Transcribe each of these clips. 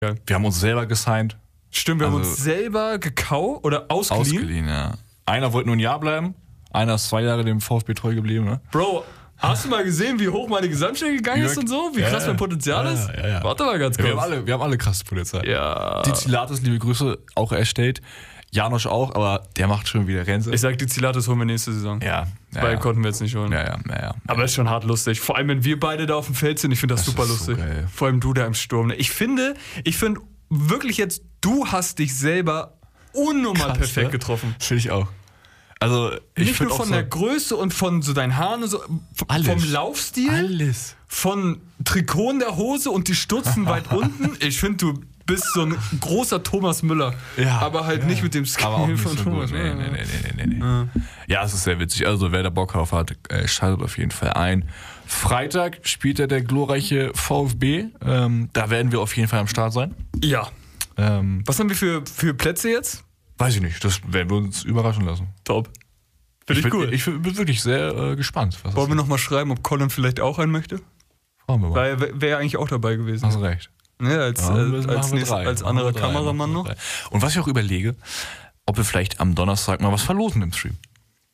Ja. Wir haben uns selber gesigned. Stimmt, wir haben uns selber gekauft oder ausgeliehen. Ausgeliehen, ja. Einer wollte nur ein Jahr bleiben, einer ist 2 Jahre dem VfB treu geblieben, ne? Bro, hast du mal gesehen, wie hoch meine Gesamtstelle gegangen ist und so? Wie krass mein Potenzial ist? Ja. Warte mal ganz kurz. Wir haben alle krasses Potenzial. Ja. Dizilatis, liebe Grüße, auch erstellt. Janosch auch, aber der macht schon wieder Rense. Ich sag, die Zilates holen wir nächste Saison. Ja. Weil konnten wir jetzt nicht holen. Ja. Aber ist schon hart lustig. Vor allem, wenn wir beide da auf dem Feld sind. Ich finde das super lustig. So geil. Vor allem du da im Sturm. Ich finde wirklich jetzt, du hast dich selber unnormal Krass, perfekt ne? getroffen. Finde ich auch. Also, ich Nicht nur von der Größe und von so deinen Haaren und so, vom Laufstil, alles. von Trikot in der Hose und die Stutzen weit unten. Ich finde, du bist so ein großer Thomas Müller. Ja, aber halt nicht mit dem Skill von so Thomas Müller. Nee. Ja, es ist sehr witzig. Also, wer da Bock drauf hat, schaltet auf jeden Fall ein. Freitag spielt ja der glorreiche VfB. Da werden wir auf jeden Fall am Start sein. Ja. Was haben wir für Plätze jetzt? Weiß ich nicht, das werden wir uns überraschen lassen. Top. Finde ich cool. Ich bin wirklich sehr gespannt. Wollen wir nochmal schreiben, ob Colin vielleicht auch einen möchte? Fragen wir mal. Weil wäre eigentlich auch dabei gewesen. Hast recht. Ja, als anderer Kameramann noch. Und was ich auch überlege, ob wir vielleicht am Donnerstag mal was verlosen im Stream.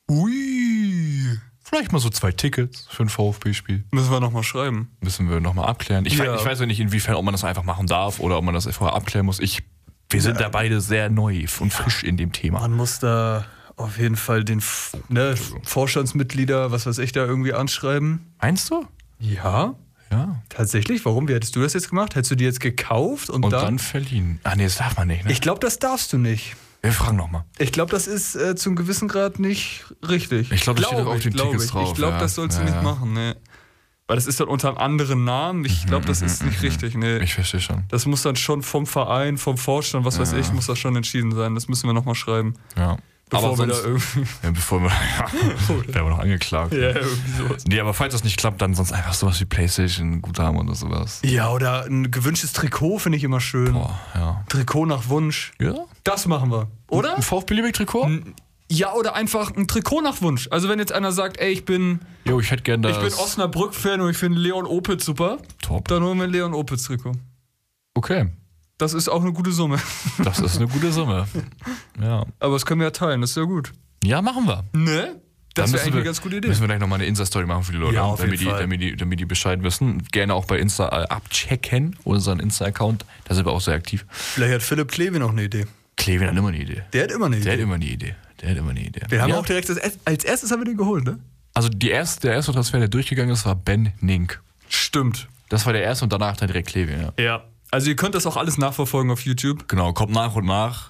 Ui. Vielleicht mal so 2 Tickets für ein VfB-Spiel. Müssen wir nochmal schreiben. Müssen wir nochmal abklären. Ich weiß ja nicht, inwiefern, ob man das einfach machen darf oder ob man das vorher abklären muss. Wir sind da beide sehr neu und frisch in dem Thema. Man muss da auf jeden Fall den Vorstandsmitglieder, was weiß ich, da irgendwie anschreiben. Meinst du? Ja. Ja. Tatsächlich? Warum? Wie hättest du das jetzt gemacht? Hättest du die jetzt gekauft und dann verliehen? Ach nee, das darf man nicht, ne? Ich glaube, das darfst du nicht. Wir fragen nochmal. Ich glaube, das ist zu einem gewissen Grad nicht richtig. Ich glaube, das steht auch auf den Tickets drauf. Ich glaube, das sollst du nicht machen, ne. Weil das ist dann unter einem anderen Namen. Ich glaube, das ist nicht richtig, ne. Ich verstehe schon. Das muss dann schon vom Verein, vom Vorstand, was weiß ich, muss das schon entschieden sein. Das müssen wir nochmal schreiben. Ja. Bevor wir da irgendwie... Ja, werden wir noch angeklagt. Ja, irgendwie sowas. Nee, aber falls das nicht klappt, dann sonst einfach sowas wie PlayStation, Guthaben oder sowas. Ja, oder ein gewünschtes Trikot finde ich immer schön. Boah, ja. Trikot nach Wunsch. Ja? Das machen wir, oder? Ein VfB-Trikot? Ja, oder einfach ein Trikot nach Wunsch. Also wenn jetzt einer sagt, ey, ich bin Osnabrück-Fan und ich finde Leon Opitz super. Top. Dann holen wir ein Leon Opitz-Trikot. Okay. Das ist auch eine gute Summe. Das ist eine gute Summe. Ja. Aber das können wir ja teilen, das ist ja gut. Ja, machen wir. Ne? Das wäre eigentlich eine ganz gute Idee. Müssen wir gleich nochmal eine Insta-Story machen für die Leute, ja, auf jeden Fall. Damit die Bescheid wissen. Gerne auch bei Insta abchecken, unseren Insta-Account. Da sind wir auch sehr aktiv. Vielleicht hat Philipp Kleve noch eine Idee. Kleve hat immer eine Idee. Der hat immer eine Idee. Wir haben auch direkt als erstes haben wir den geholt, ne? Also der erste Transfer, der durchgegangen ist, war Ben Nink. Stimmt. Das war der erste und danach dann direkt Kleve, ja. Ja. Also ihr könnt das auch alles nachverfolgen auf YouTube. Genau, kommt nach und nach.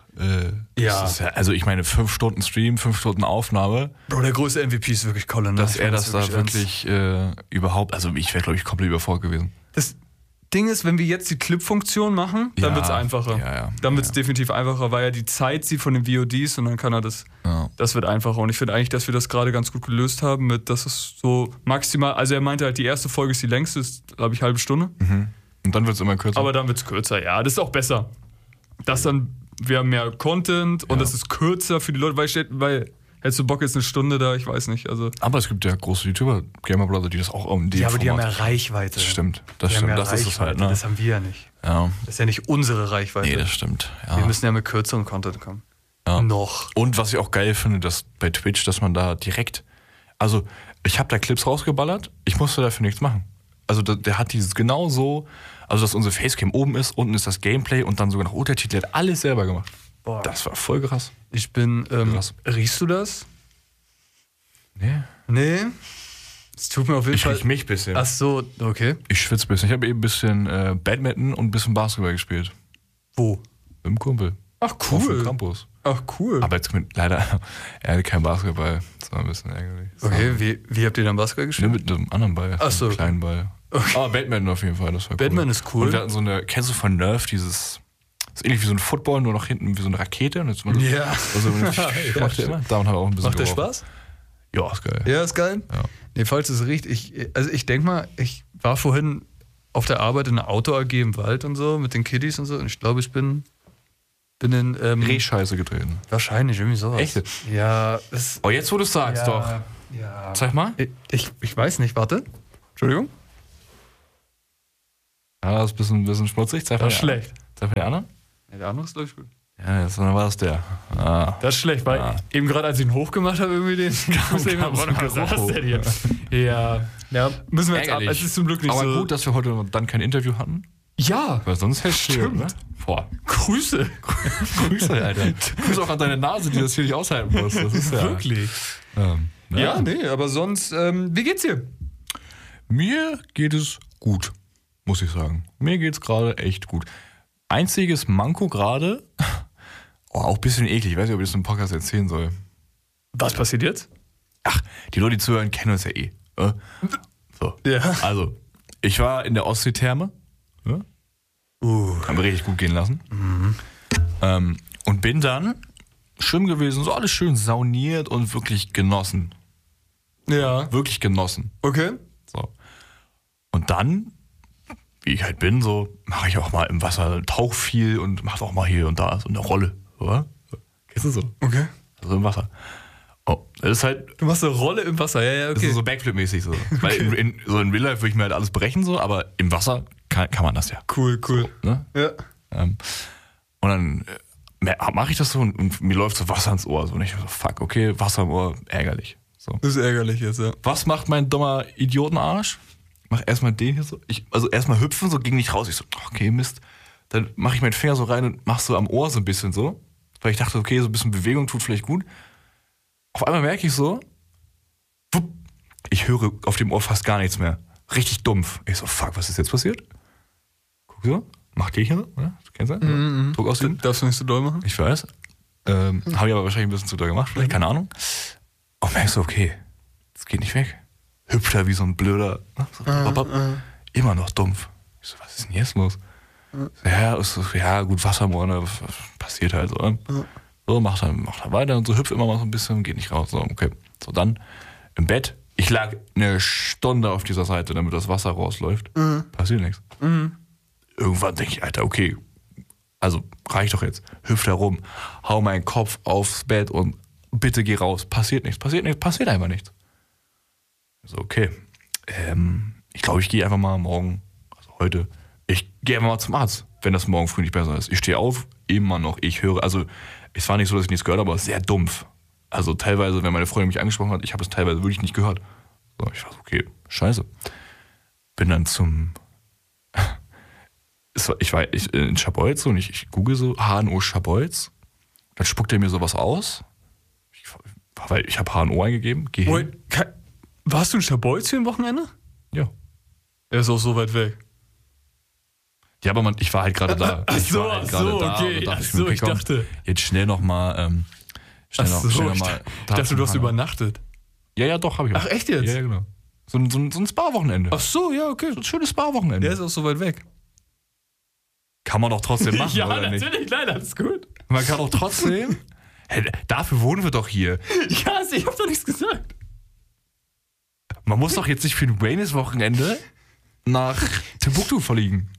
Also ich meine 5 Stunden Stream, 5 Stunden Aufnahme. Bro, der größte MVP ist wirklich Colin. Dass er das da wirklich überhaupt, also ich wäre glaube ich komplett überfordert gewesen. Das Ding ist, wenn wir jetzt die Clip-Funktion machen, dann wird es einfacher. Ja. Dann wird es definitiv einfacher, weil er die Zeit sieht von den VODs und dann kann er das. Ja. Das wird einfacher. Und ich finde eigentlich, dass wir das gerade ganz gut gelöst haben, mit dass es so maximal, also er meinte halt, die erste Folge ist die längste, ist glaube ich halbe Stunde. Mhm. Und dann wird es immer kürzer. Aber dann wird es kürzer, ja. Das ist auch besser. Wir haben mehr Content und das ist kürzer für die Leute, weil hättest du Bock jetzt eine Stunde da, ich weiß nicht. Also. Aber es gibt ja große YouTuber, Gamer Brother, die das auch um die. Ja, aber die haben ja Reichweite. Das stimmt. Das ist es halt, ne? Das haben wir ja nicht. Ja. Das ist ja nicht unsere Reichweite. Nee, das stimmt. Ja. Wir müssen ja mit kürzeren Content kommen. Ja. Noch. Und was ich auch geil finde, dass bei Twitch, dass man da direkt. Also, ich habe da Clips rausgeballert, ich musste dafür nichts machen. Also, der hat dieses genau so. Also, dass unsere Facecam oben ist, unten ist das Gameplay und dann sogar noch Untertitel. Der hat alles selber gemacht. Boah. Das war voll krass. Ich bin, riechst du das? Nee? Es tut mir auf jeden Fall... Ich riech mich ein bisschen. Ach so, okay. Ich schwitze ein bisschen. Ich habe eben ein bisschen Badminton und ein bisschen Basketball gespielt. Wo? Mit dem Kumpel. Ach, cool. Auf dem Campus. Ach, cool. Aber jetzt leider, er hatte keinen Basketball. Das war ein bisschen ärgerlich. Okay, wie habt ihr dann Basketball gespielt? Mit einem anderen Ball. Ach so. Einem kleinen Ball. Okay. Aber Badminton auf jeden Fall, das war cool. Badminton ist cool. Und wir hatten so eine, kennst du von Nerf, dieses, das ist ähnlich wie so ein Football, nur noch hinten wie so eine Rakete. Und jetzt ja. Also, macht der immer. Damit haben wir auch ein bisschen Macht der Spaß? Ja, ist geil. Ja, ist geil? Ja. Nee, falls es riecht, ich denke mal, ich war vorhin auf der Arbeit in einer Auto-AG im Wald und so, mit den Kiddies und so, und ich glaube, ich bin in... Rehscheiße getreten. Wahrscheinlich, irgendwie sowas. Echt? Ja. Oh, jetzt wo du es sagst, doch. Ja. Zeig mal. Ich weiß nicht, warte. Entschuldigung. Ja, das ist ein bisschen schmutzig. Zeig mal. Das ist schlecht. Sag mal der andere? Ja, der andere ist, glaube ich, gut. Ja, dann war das der. Das ist schlecht, weil eben gerade als ich ihn hochgemacht habe, irgendwie den was ist der hier? Ja, müssen wir jetzt ab. Es ist zum Glück nicht aber so. Aber gut, dass wir heute dann kein Interview hatten. Ja. Weil sonst hätte stimmt. Ne? Boah. Grüße, Alter. Grüße auch an deine Nase, die das hier nicht aushalten muss. Das ist ja wirklich. Ja, nee, aber sonst, wie geht's dir? Mir geht es gut, muss ich sagen. Mir geht's gerade echt gut. Einziges Manko gerade, auch ein bisschen eklig, ich weiß nicht, ob ich das im Podcast erzählen soll. Was passiert jetzt? Ach, die Leute, die zuhören, kennen uns ja eh. So. Ja. Also, ich war in der Ostsee-Therme. Haben wir richtig gut gehen lassen. Und bin dann schwimmen gewesen, so alles schön sauniert und wirklich genossen. Ja. Wirklich genossen. Okay. So. Und dann, wie ich halt bin, so mache ich auch mal im Wasser, tauch viel und mache auch mal hier und da so eine Rolle. Oder? Kennst du so? Okay. Also im Wasser. Oh, das ist halt. Du machst eine Rolle im Wasser, ja, okay. Das ist so Backflip-mäßig so. Okay. Weil in Real Life würde ich mir halt alles brechen, so, aber im Wasser kann man das ja. Cool. So, ne? Ja. Und dann mache ich das so und mir läuft so Wasser ins Ohr. So, und ich so, fuck, okay, Wasser im Ohr, ärgerlich. So. Das ist ärgerlich jetzt, ja. Was macht mein dummer Idiotenarsch? Mach erstmal den hier so. Also erstmal hüpfen, so ging nicht raus. Ich so, okay, Mist. Dann mache ich meinen Finger so rein und mach so am Ohr so ein bisschen so. Weil ich dachte, okay, so ein bisschen Bewegung tut vielleicht gut. Auf einmal merke ich so, ich höre auf dem Ohr fast gar nichts mehr. Richtig dumpf. Ich so, fuck, was ist jetzt passiert? Guck so, mach die hier so, oder? Du kennst das? Druck ausüben. Darfst du nicht so doll machen? Ich weiß. Habe ich aber wahrscheinlich ein bisschen zu doll gemacht, vielleicht, keine Ahnung. Und merkst so, okay, das geht nicht weg. Hüpft da wie so ein blöder, immer noch dumpf. Ich so, was ist denn jetzt los? Ja, gut, Wasser im Ohr, ne? Passiert halt so. So, macht er weiter und so, hüpft immer mal so ein bisschen, geht nicht raus. So, okay. So, dann im Bett. Ich lag eine Stunde auf dieser Seite, damit das Wasser rausläuft. Passiert nichts. Irgendwann denke ich, Alter, okay, also reicht doch jetzt. Hüpft herum, hau meinen Kopf aufs Bett und bitte geh raus. Passiert einfach nichts. So, okay. Ich glaube, ich gehe einfach mal morgen, also heute, ich gehe einfach mal zum Arzt, wenn das morgen früh nicht besser ist. Ich stehe auf, immer noch, ich höre, also es war nicht so, dass ich nichts gehört habe, aber sehr dumpf. Also teilweise, wenn meine Freundin mich angesprochen hat, ich habe es teilweise wirklich nicht gehört. So, ich war so, okay, scheiße. Bin dann ich war in Scharbeutz und ich google so HNO Scharbeutz. Dann spuckt er mir sowas aus. Weil ich habe HNO eingegeben. Geh hin. Warst du in Scharbeutz für ein Wochenende? Ja. Er ist auch so weit weg. Ja, aber ich war halt gerade da. Ich dachte. Jetzt schnell nochmal. Ich dachte, du hast übernachtet. Ja, doch, habe ich auch. Ach, echt jetzt? Ja, genau. So ein Spa-Wochenende. Ach so, ja, okay. So ein schönes Spa-Wochenende. Der ist auch so weit weg. Kann man doch trotzdem machen, ja, oder nicht? Ja, natürlich, nein, das ist gut. Man kann doch trotzdem. Hey, dafür wohnen wir doch hier. Ja, ich hab doch nichts gesagt. Man muss doch jetzt nicht für ein Wellness-Wochenende nach Timbuktu verlegen.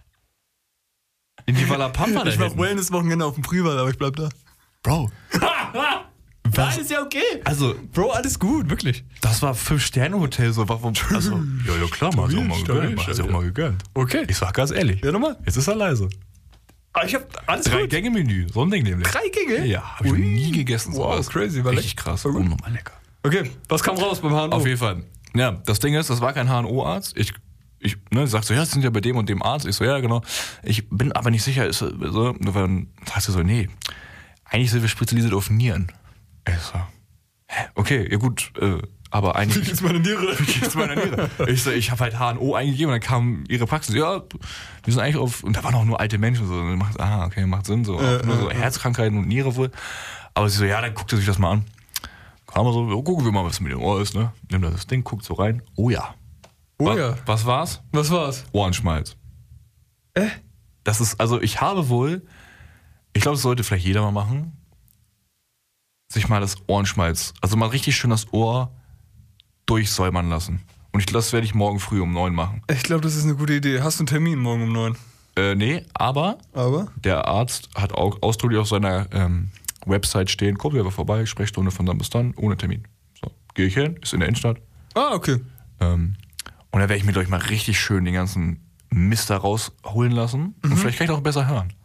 In die Wallapampa da. Ich mach Wellness-Wochenende auf dem Prival, aber ich bleib da. Bro. Nein, ist ja okay. Also, Bro, alles gut, wirklich. Das war 5-Sterne-Hotel, so. Also, ja, klar, man hat sich auch mal gegönnt. Man hat sich auch mal gegönnt. Okay. Ich sag ganz ehrlich. Ja, nochmal. Jetzt ist er leise. Aber ich hab alles 3-Gänge-Menü, so ein Ding nämlich. 3 Gänge? Ja, hab ich noch nie gegessen. Wow, das ist crazy. War richtig krass. Unnormal lecker. Okay, was kam raus beim HNO? Auf jeden Fall. Ja, das Ding ist, das war kein HNO-Arzt. Ich sag so, ja, das sind ja bei dem und dem Arzt. Ich so, ja, genau. Ich bin aber nicht sicher. Ist so, dann sagst du so, nee, eigentlich sind wir spezialisiert auf Nieren. Ich so, okay, ja gut, aber eigentlich... Wie geht's meiner Niere? Ich so, ich habe halt HNO eingegeben und dann kam ihre Praxis. Ja, wir sind eigentlich auf... Und da waren auch nur alte Menschen. So, und okay, macht Sinn. So, nur so Herzkrankheiten und Niere wohl. Aber sie so, ja, dann guckt er sich das mal an. Kam er so, gucken wir mal, was mit dem Ohr ist, ne? Nimmt das Ding, guckt so rein. Oh ja. Was war's? Was war's? Ohrenschmalz. Das ist, also ich habe wohl... Ich glaube, das sollte vielleicht jeder mal machen. Sich mal das Ohrenschmalz, also mal richtig schön das Ohr durchsäubern lassen. Und das werde ich morgen früh um 9 machen. Ich glaube, das ist eine gute Idee. Hast du einen Termin morgen um 9? Nee, aber der Arzt hat auch ausdrücklich auf seiner Website stehen, kommt einfach vorbei, Sprechstunde von dann bis dann, ohne Termin. So, gehe ich hin, ist in der Innenstadt. Ah, okay. Und dann werde ich mir, glaube ich, mal richtig schön den ganzen Mist da rausholen lassen. Und vielleicht kann ich auch besser hören.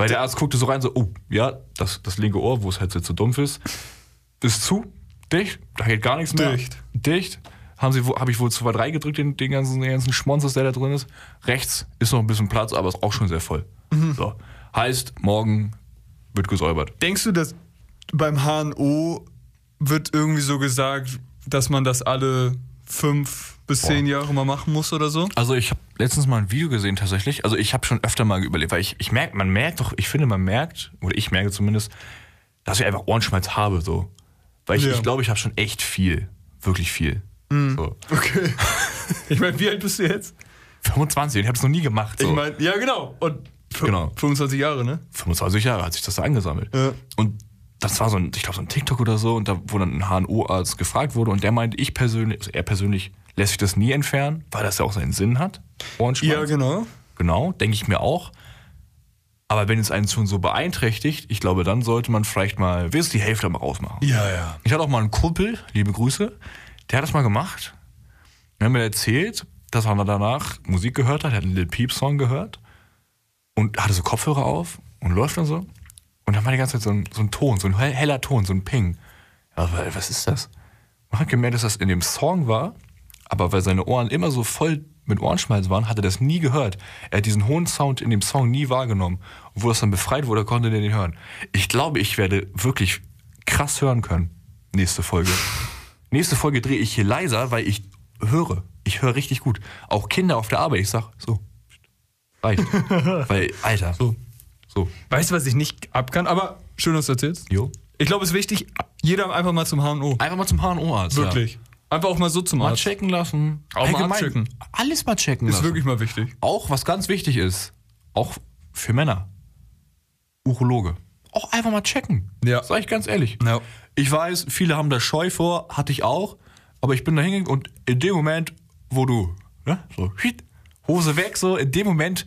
Weil der Arzt guckte so rein, so, oh, ja, das linke Ohr, wo es halt jetzt so dumpf ist zu, dicht, da geht gar nichts mehr. Dicht. Habe ich wohl zu weit reingedrückt, den ganzen Schmonzes, der da drin ist. Rechts ist noch ein bisschen Platz, aber ist auch schon sehr voll. So. Heißt, morgen wird gesäubert. Denkst du, dass beim HNO wird irgendwie so gesagt, dass man das alle 5 bis 10 Jahre mal machen muss oder so? Also ich habe letztens mal ein Video gesehen tatsächlich. Also ich habe schon öfter mal überlegt, weil ich merke, man merkt, oder ich merke zumindest, dass ich einfach Ohrenschmalz habe, so. Weil ich glaube, ich habe schon echt viel. Wirklich viel. So. Okay. Ich meine, wie alt bist du jetzt? 25, ich habe es noch nie gemacht. So. Ich meine, ja genau. Und 25 Jahre, ne? 25 Jahre hat sich das da angesammelt. Ja. Und das war so ein TikTok oder so, und da, wo dann ein HNO-Arzt gefragt wurde, und der meinte, er persönlich lässt sich das nie entfernen, weil das ja auch seinen Sinn hat. Ohrenschmalz. Ja, genau. Genau, denke ich mir auch. Aber wenn es einen schon so beeinträchtigt, ich glaube, dann sollte man vielleicht mal wenigstens die Hälfte mal rausmachen. Ja. Ich hatte auch mal einen Kumpel, liebe Grüße, der hat das mal gemacht. Er hat mir erzählt, dass er danach Musik gehört hat, er hat einen Lil Peep-Song gehört und hatte so Kopfhörer auf und läuft dann so. Und dann war die ganze Zeit so ein Ton, so ein heller Ton, so ein Ping. Ja, was ist das? Man hat gemerkt, dass das in dem Song war, aber weil seine Ohren immer so voll mit Ohrenschmalz waren, hat er das nie gehört. Er hat diesen hohen Sound in dem Song nie wahrgenommen. Und wo das dann befreit wurde, konnte er den hören. Ich glaube, ich werde wirklich krass hören können. Nächste Folge. Nächste Folge drehe ich hier leiser, weil ich höre. Ich höre richtig gut. Auch Kinder auf der Arbeit. Ich sag, so, reicht. Weil, Alter. So. Weißt du, was ich nicht ab kann? Aber schön, dass du erzählst. Jo. Ich glaube, es ist wichtig, jeder einfach mal zum HNO. Einfach mal zum HNO-Arzt. Wirklich. Ja. Einfach auch mal so zum Mal Arzt. checken lassen. Auch mal abchecken. Alles mal checken Ist lassen. wirklich mal wichtig. Auch, was ganz wichtig ist, auch für Männer. Urologe. Auch einfach mal checken. Ja. Sag ich ganz ehrlich. Ja. Ich weiß, viele haben da Scheu vor, hatte ich auch, aber ich bin da hingegangen und in dem Moment, wo du, ne, so, Hose weg, so, in dem Moment,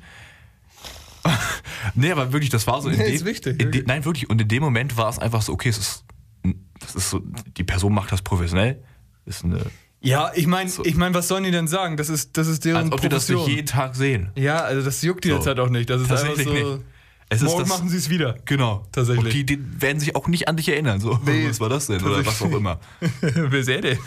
nee, aber wirklich, das war so, ist wichtig. Nein, wirklich, und in dem Moment war es einfach so, okay, das ist so, die Person macht das professionell, ist eine... Ja, ich meine, was sollen die denn sagen? Das ist deren Als ob die das Profession. nicht jeden Tag sehen. Ja, also das juckt die jetzt halt auch nicht. Das ist einfach Tatsächlich so... nicht. Es ist Morgen das, machen sie es wieder. Genau. Tatsächlich. Und die werden sich auch nicht an dich erinnern. So, Nee. was war das denn? Oder was auch immer. Wer ist er denn?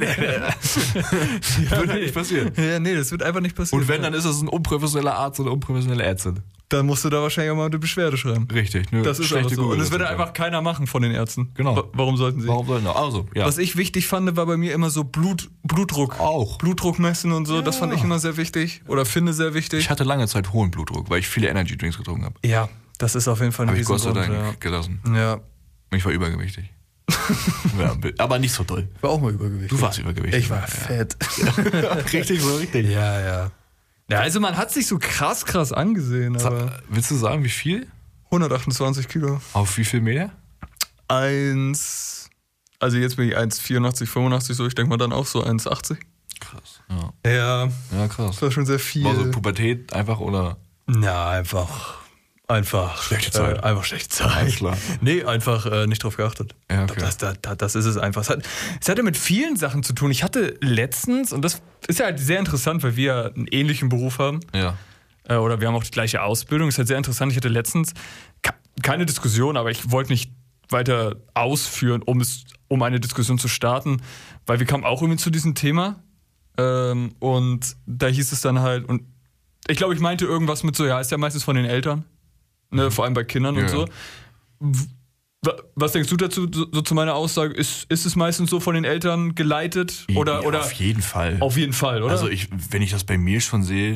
Das wird halt nicht passieren. Ja, nee, das wird einfach nicht passieren. Und wenn, dann ist es ein unprofessioneller Arzt oder eine unprofessionelle Ärztin. Dann musst du da wahrscheinlich auch mal eine Beschwerde schreiben. Richtig. Nö, Das ist auch so. Und das wird einfach keiner machen von den Ärzten. Genau. Warum sollten sie? Warum sollen wir? Also, ja. Was ich wichtig fand, war bei mir immer so Blutdruck. Auch. Blutdruck messen und so, das fand ich immer sehr wichtig. Oder finde sehr wichtig. Ich hatte lange Zeit hohen Blutdruck, weil ich viele Energy Drinks getrunken habe. Ja, das ist auf jeden Fall ein Habe ich Gott sei Riesengrund, Dank gelassen. Ja. Ich war übergewichtig. Ja, aber nicht so doll. Ich war auch mal übergewichtig. Du warst übergewichtig. Ich war fett. Richtig, so richtig. Ja. Ja, also man hat sich so krass angesehen, aber... Willst du sagen, wie viel? 128 Kilo. Auf wie viel Meter? Also jetzt bin ich 1,84, 85 so, ich denke mal dann auch so 1,80. Krass. Ja, Ja, krass. das war schon sehr viel. War so Pubertät einfach oder? Na, einfach Schlechte Zeit. Einfach schlechte Zeit. Alles klar. Nee, einfach nicht drauf geachtet. Ja, okay. Das ist es einfach. Es hatte mit vielen Sachen zu tun. Ich hatte letztens, und das ist ja halt sehr interessant, weil wir einen ähnlichen Beruf haben. Ja. Oder wir haben auch die gleiche Ausbildung. Das ist halt sehr interessant. Ich hatte letztens keine Diskussion, aber ich wollte nicht weiter ausführen, um eine Diskussion zu starten, weil wir kamen auch irgendwie zu diesem Thema. Und da hieß es dann halt, und ich glaube, ich meinte irgendwas mit so, ja, ist ja meistens von den Eltern. Ne, vor allem bei Kindern und so. Was denkst du dazu, so zu meiner Aussage? Ist es meistens so von den Eltern geleitet? Oder auf jeden Fall. Auf jeden Fall, oder? Also wenn ich das bei mir schon sehe,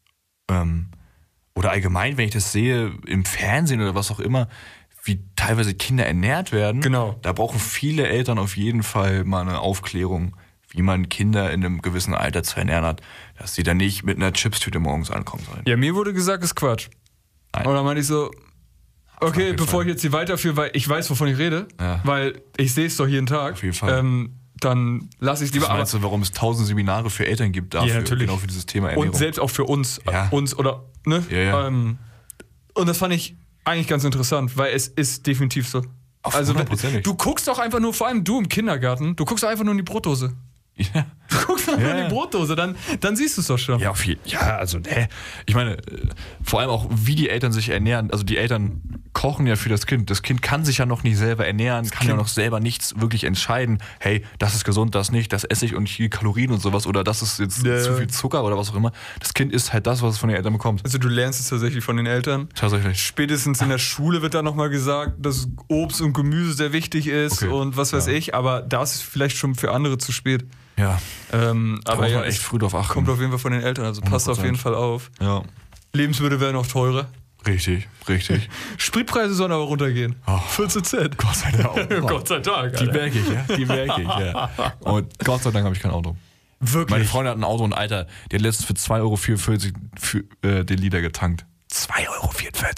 oder allgemein, wenn ich das sehe im Fernsehen oder was auch immer, wie teilweise Kinder ernährt werden, Genau. Da brauchen viele Eltern auf jeden Fall mal eine Aufklärung, wie man Kinder in einem gewissen Alter zu ernähren hat, dass sie dann nicht mit einer Chipstüte morgens ankommen sollen. Ja, mir wurde gesagt, ist Quatsch. Nein. Und dann meinte ich so, okay, Fall. bevor ich jetzt hier weiterführe, weil ich weiß, wovon ich rede, Ja. weil ich sehe es doch jeden Tag. Auf jeden Fall. Dann lasse ich es lieber. Was meinst du, warum es 1000 Seminare für Eltern gibt dafür, Ja, natürlich. genau für dieses Thema Ernährung? Und selbst auch für uns. Ja. Uns oder, ne? Ja. Und das fand ich eigentlich ganz interessant, weil es ist definitiv so. Also 100%. Du guckst doch einfach nur, vor allem du im Kindergarten, du guckst doch einfach nur in die Brotdose. Ja. Du guckst einfach in die Brotdose, dann siehst du es doch schon. Ja, also, ich meine, vor allem auch, wie die Eltern sich ernähren. Also die Eltern kochen ja für das Kind. Das Kind kann sich ja noch nicht selber ernähren, kann ja noch selber nichts wirklich entscheiden. Hey, das ist gesund, das nicht, das esse ich und hier Kalorien und sowas oder das ist jetzt zu viel Zucker oder was auch immer. Das Kind isst halt das, was es von den Eltern bekommt. Also du lernst es tatsächlich von den Eltern? Tatsächlich. Spätestens in der Schule wird da nochmal gesagt, dass Obst und Gemüse sehr wichtig ist und was weiß ich, aber da ist es vielleicht schon für andere zu spät. Ja. Aber ja, echt früh drauf achten. Kommt auf jeden Fall von den Eltern, also passt 100%. Auf jeden Fall auf. Ja. Lebensmittel werden auch teurer. Richtig. Spritpreise sollen aber runtergehen. 14 Cent. Gott sei Dank. Gott sei Dank. Alter. Die merke ich, ja. Und Gott sei Dank habe ich kein Auto. Wirklich? Meine Freundin hat ein Auto und Alter, die hat letztens für 2,44 Euro für den Liter getankt. 2,44 Euro.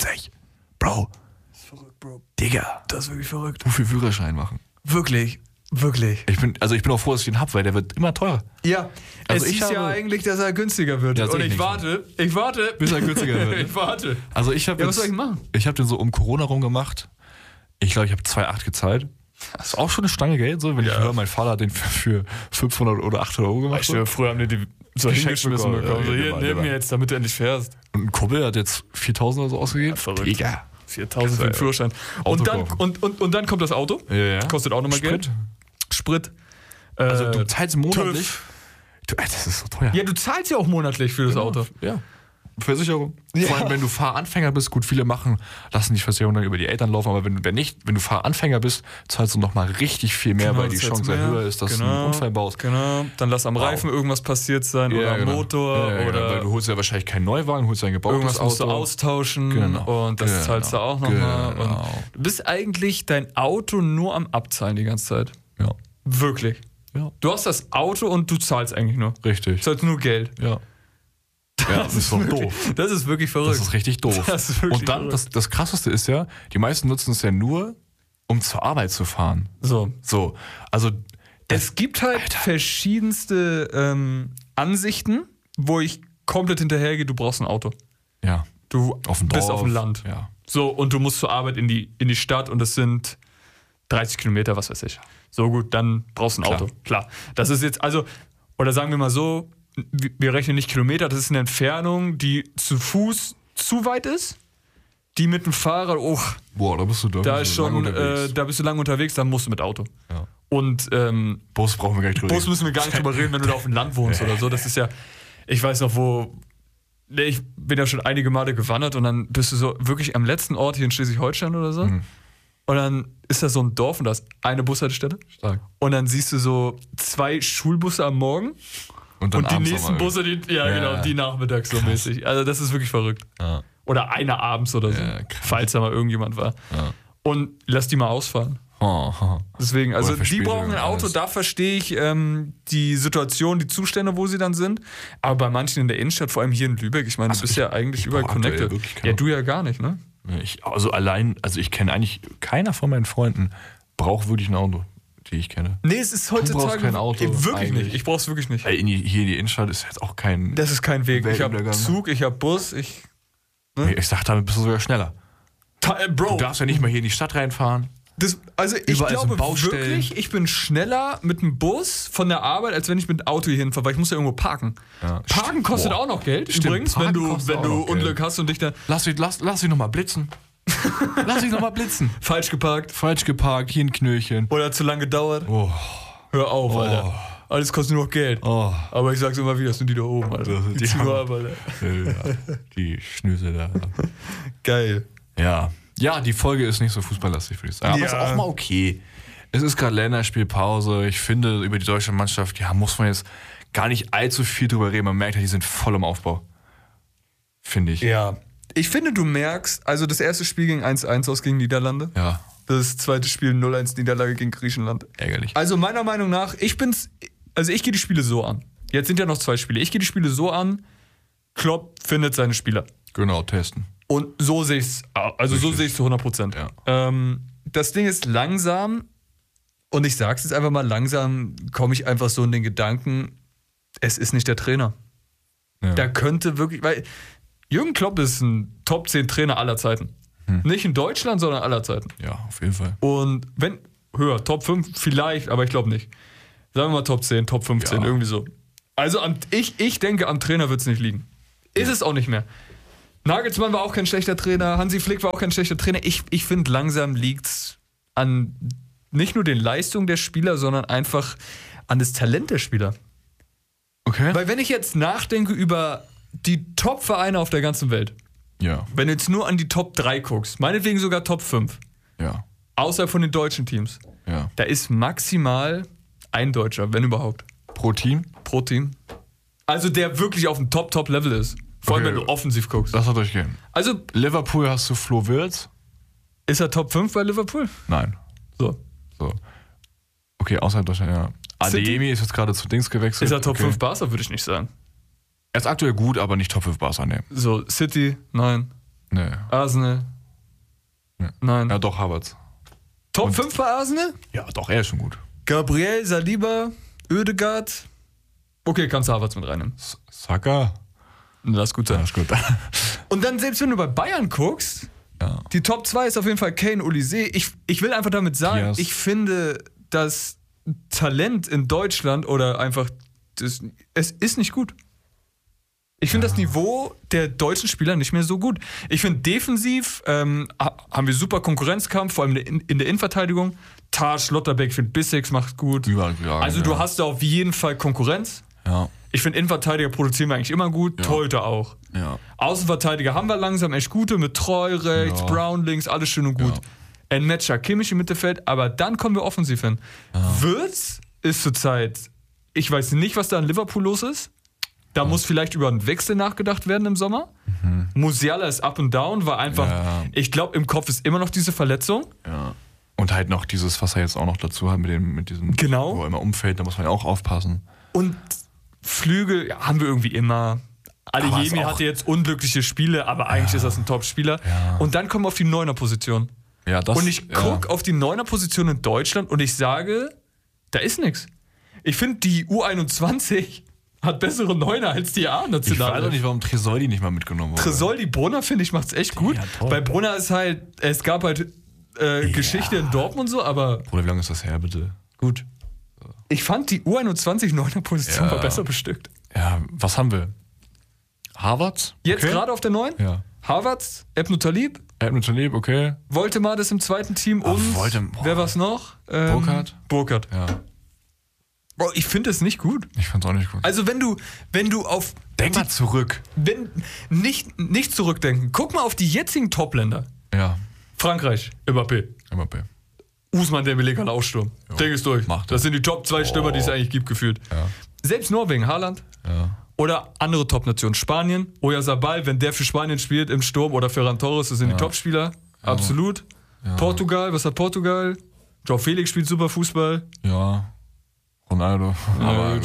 Bro. Das ist verrückt, Bro. Digga. Das ist wirklich verrückt. Wofür Führerschein machen? Wirklich. Ich bin auch froh, dass ich den hab, weil der wird immer teurer. Ja, also es ist ja eigentlich, dass er günstiger wird. Und ich warte. Bis er günstiger wird. Ich warte. Also was soll ich machen? Ich habe den so um Corona rum gemacht. Ich glaube, ich habe 2,8 gezahlt. Das ist auch schon eine Stange Geld, so, wenn ich höre, mein Vater hat den für 500 oder 800 Euro gemacht. Früher haben die so hingeschmissen bekommen. So, hier, nimm mir jetzt, damit du endlich fährst. Und ein Kumpel hat jetzt 4.000 oder so ausgegeben. Verrückt. Digga. 4.000 für den Führerschein. Und dann kommt das Auto. Ja. Kostet auch nochmal Geld. Sprit. Also du zahlst monatlich. Das ist so teuer. Ja, du zahlst ja auch monatlich für das Auto. Ja. Versicherung. Vor allem, wenn du Fahranfänger bist, gut, viele lassen die Versicherung dann über die Eltern laufen, aber wenn du Fahranfänger bist, zahlst du nochmal richtig viel mehr, weil die Chance höher ist, dass du einen Unfall baust. Genau, dann lass am Reifen irgendwas passiert sein oder am Motor. Oder weil du holst ja wahrscheinlich keinen Neuwagen, holst ein gebautes irgendwas Auto. Musst du austauschen und das zahlst du auch nochmal. Genau. Du bist eigentlich dein Auto nur am Abzahlen die ganze Zeit. Ja. Wirklich. Ja. Du hast das Auto und du zahlst eigentlich nur. Richtig. Du zahlst nur Geld. Ja. Ja, das ist doch doof. Das ist wirklich verrückt. Das ist richtig doof. Und dann, das Krasseste ist ja, die meisten nutzen es ja nur, um zur Arbeit zu fahren. So. Also es gibt halt verschiedenste Ansichten, wo ich komplett hinterhergehe, du brauchst ein Auto. Ja. Du bist auf dem Land. Ja. So, und du musst zur Arbeit in die Stadt und es sind 30 Kilometer, was weiß ich. So gut, dann brauchst du ein Auto. Klar. Das ist jetzt, oder sagen wir mal so, wir rechnen nicht Kilometer, das ist eine Entfernung, die zu Fuß zu weit ist, die mit dem Fahrrad, da bist du da bist du lang unterwegs, dann musst du mit Auto. Ja. Und Bus brauchen wir gar nicht drüber reden. Bus müssen wir gar nicht drüber reden, wenn du da auf dem Land wohnst oder so. Das ist ja, ich weiß noch, ich bin ja schon einige Male gewandert und dann bist du so wirklich am letzten Ort hier in Schleswig-Holstein oder so. Mhm. Und dann ist da so ein Dorf und da ist eine Bushaltestelle. Stark. Und dann siehst du so 2 Schulbusse am Morgen. Und die nächsten Busse, die nachmittags so mäßig. Also das ist wirklich verrückt. Ja. Oder eine abends oder so, falls da mal irgendjemand war. Ja. Und lass die mal ausfahren. Deswegen, also die brauchen ein Auto, da verstehe ich die Situation, die Zustände, wo sie dann sind. Aber bei manchen in der Innenstadt, vor allem hier in Lübeck, ich meine, du bist ja eigentlich überall connected. Ja, du ja gar nicht, ne? Ich kenne eigentlich, keiner von meinen Freunden braucht wirklich ein Auto, die ich kenne. Nee, es ist heutzutage. Du brauchst kein Auto. Wirklich eigentlich nicht. Ich brauch's wirklich nicht. Hier in die Innenstadt ist jetzt auch kein. Das ist kein Weg. Ich habe Zug, ich habe Bus, Ich sag, damit bist du sogar schneller. Bro. Du darfst ja nicht mal hier in die Stadt reinfahren. Ich glaube wirklich, ich bin schneller mit dem Bus von der Arbeit, als wenn ich mit dem Auto hier hinfahre, weil ich muss ja irgendwo parken. Ja. Parken kostet auch noch Geld, übrigens, wenn du Unglück hast und dich dann... Lass dich nochmal blitzen. Falsch geparkt, hier ein Knöllchen. Oder zu lange gedauert. Oh. Hör auf, Alter. Alles kostet nur noch Geld. Oh. Aber ich sag's immer wieder, das sind die da oben, Alter. Die ziehen nur ab, Alter. Die Schnüse da. Geil. Ja, die Folge ist nicht so fußballlastig, würde ich sagen. Aber ist auch mal okay. Es ist gerade Länderspielpause. Ich finde, über die deutsche Mannschaft, muss man jetzt gar nicht allzu viel drüber reden. Man merkt ja, die sind voll im Aufbau. Finde ich. Ja. Ich finde, du merkst, also das erste Spiel ging 1-1 aus gegen Niederlande. Ja. Das zweite Spiel 0-1 Niederlage gegen Griechenland. Ärgerlich. Also meiner Meinung nach, ich gehe die Spiele so an. Jetzt sind ja noch 2 Spiele. Ich gehe die Spiele so an, Klopp findet seine Spieler. Genau, testen. Und so sehe ich es, so sehe ich es zu 100%. Ja. Das Ding ist langsam, und ich sag's jetzt einfach mal, langsam komme ich einfach so in den Gedanken, es ist nicht der Trainer. Ja. Da könnte wirklich, weil Jürgen Klopp ist ein Top 10 Trainer aller Zeiten. Nicht in Deutschland, sondern aller Zeiten. Ja, auf jeden Fall. Und höher, Top 5 vielleicht, aber ich glaube nicht. Sagen wir mal Top 10, Top 15, irgendwie so. Also ich denke, am Trainer wird es nicht liegen. Ist es auch nicht mehr. Nagelsmann war auch kein schlechter Trainer, Hansi Flick war auch kein schlechter Trainer. Ich finde, langsam liegt es an nicht nur den Leistungen der Spieler, sondern einfach an das Talent der Spieler. Okay. Weil wenn ich jetzt nachdenke über die Top-Vereine auf der ganzen Welt, wenn du jetzt nur an die Top 3 guckst, meinetwegen sogar Top 5, außerhalb von den deutschen Teams, da ist maximal ein Deutscher, wenn überhaupt. Pro Team? Pro Team. Also der wirklich auf dem Top-Level ist. Vor allem, wenn du offensiv guckst. Das wird durchgehen. Also Liverpool hast du Flo Wirtz. Ist er Top 5 bei Liverpool? Nein. So. Okay, außerhalb Deutschland, ja. Adeyemi ist jetzt gerade zu Dings gewechselt. Ist er Top 5 Barca, würde ich nicht sagen. Er ist aktuell gut, aber nicht Top 5 Barca, ne. So, City, nein. Nee. Arsenal, nein. Ja, doch, Havertz. Top 5 bei Arsenal? Ja, doch, er ist schon gut. Gabriel, Saliba, Oedegaard. Okay, kannst du Havertz mit reinnehmen. Saka? Das ist gut. Ja, ist gut. Und dann, selbst wenn du bei Bayern guckst, die Top 2 ist auf jeden Fall Kane, Olise. Ich will einfach damit sagen, ich finde, das Talent in Deutschland oder einfach, es ist nicht gut. Ich finde das Niveau der deutschen Spieler nicht mehr so gut. Ich finde, defensiv haben wir super Konkurrenzkampf, vor allem in der Innenverteidigung. Tah, Schlotterbeck, ich finde, Bissek macht gut. Also du hast da auf jeden Fall Konkurrenz. Ja. Ich finde, Innenverteidiger produzieren wir eigentlich immer gut, Torhüter auch. Ja. Außenverteidiger haben wir langsam echt gute, mit Treu rechts, Brown links, alles schön und gut. Ein Matcher, Kimmich im Mittelfeld, aber dann kommen wir offensiv hin. Wirtz ist zurzeit, ich weiß nicht, was da in Liverpool los ist. Da muss vielleicht über einen Wechsel nachgedacht werden im Sommer. Musiala ist up and down, war einfach, ich glaube, im Kopf ist immer noch diese Verletzung. Ja. Und halt noch dieses, was er jetzt auch noch dazu hat mit diesem, wo er immer umfällt, da muss man ja auch aufpassen. Und Flügel haben wir irgendwie immer. Adeyemi hatte jetzt unglückliche Spiele, aber eigentlich ist das ein Top-Spieler. Ja. Und dann kommen wir auf die Neuner-Position. Ja, und ich gucke auf die Neuner-Position in Deutschland und ich sage, da ist nichts. Ich finde, die U21 hat bessere Neuner als die A-National. Ich weiß auch nicht, warum Tresoldi nicht mal mitgenommen wurde. Tresoldi, Brunner, finde ich, macht's echt gut. Ja, bei Brunner ist halt, es gab halt Geschichte in Dortmund so, aber... Bruder, wie lange ist das her, bitte? Gut. Ich fand die U21 Neuner-Position war besser bestückt. Ja, was haben wir? Havertz? Jetzt gerade auf der 9? Ja. Havertz, Ebnu Talib, okay. Woltemades im zweiten Team und wer war's noch? Burkhardt. Ja. Bro, ich finde es nicht gut. Ich fand's auch nicht gut. Also wenn du auf... Denk mal zurück. Nicht zurückdenken. Guck mal auf die jetzigen Top-Länder. Ja. Frankreich, Mbappé. Usman Dembélé kann auch stürmen. Denk es durch. Das sind die Top 2 Stürmer, die es eigentlich gibt, gefühlt. Ja. Selbst Norwegen, Haaland. Ja. Oder andere Top-Nationen. Spanien, Oyarzabal, wenn der für Spanien spielt im Sturm, oder Ferran Torres, das sind die Top-Spieler. Ja. Absolut. Ja. Portugal, was hat Portugal? João Felix spielt super Fußball. Ja. Ronaldo. Aber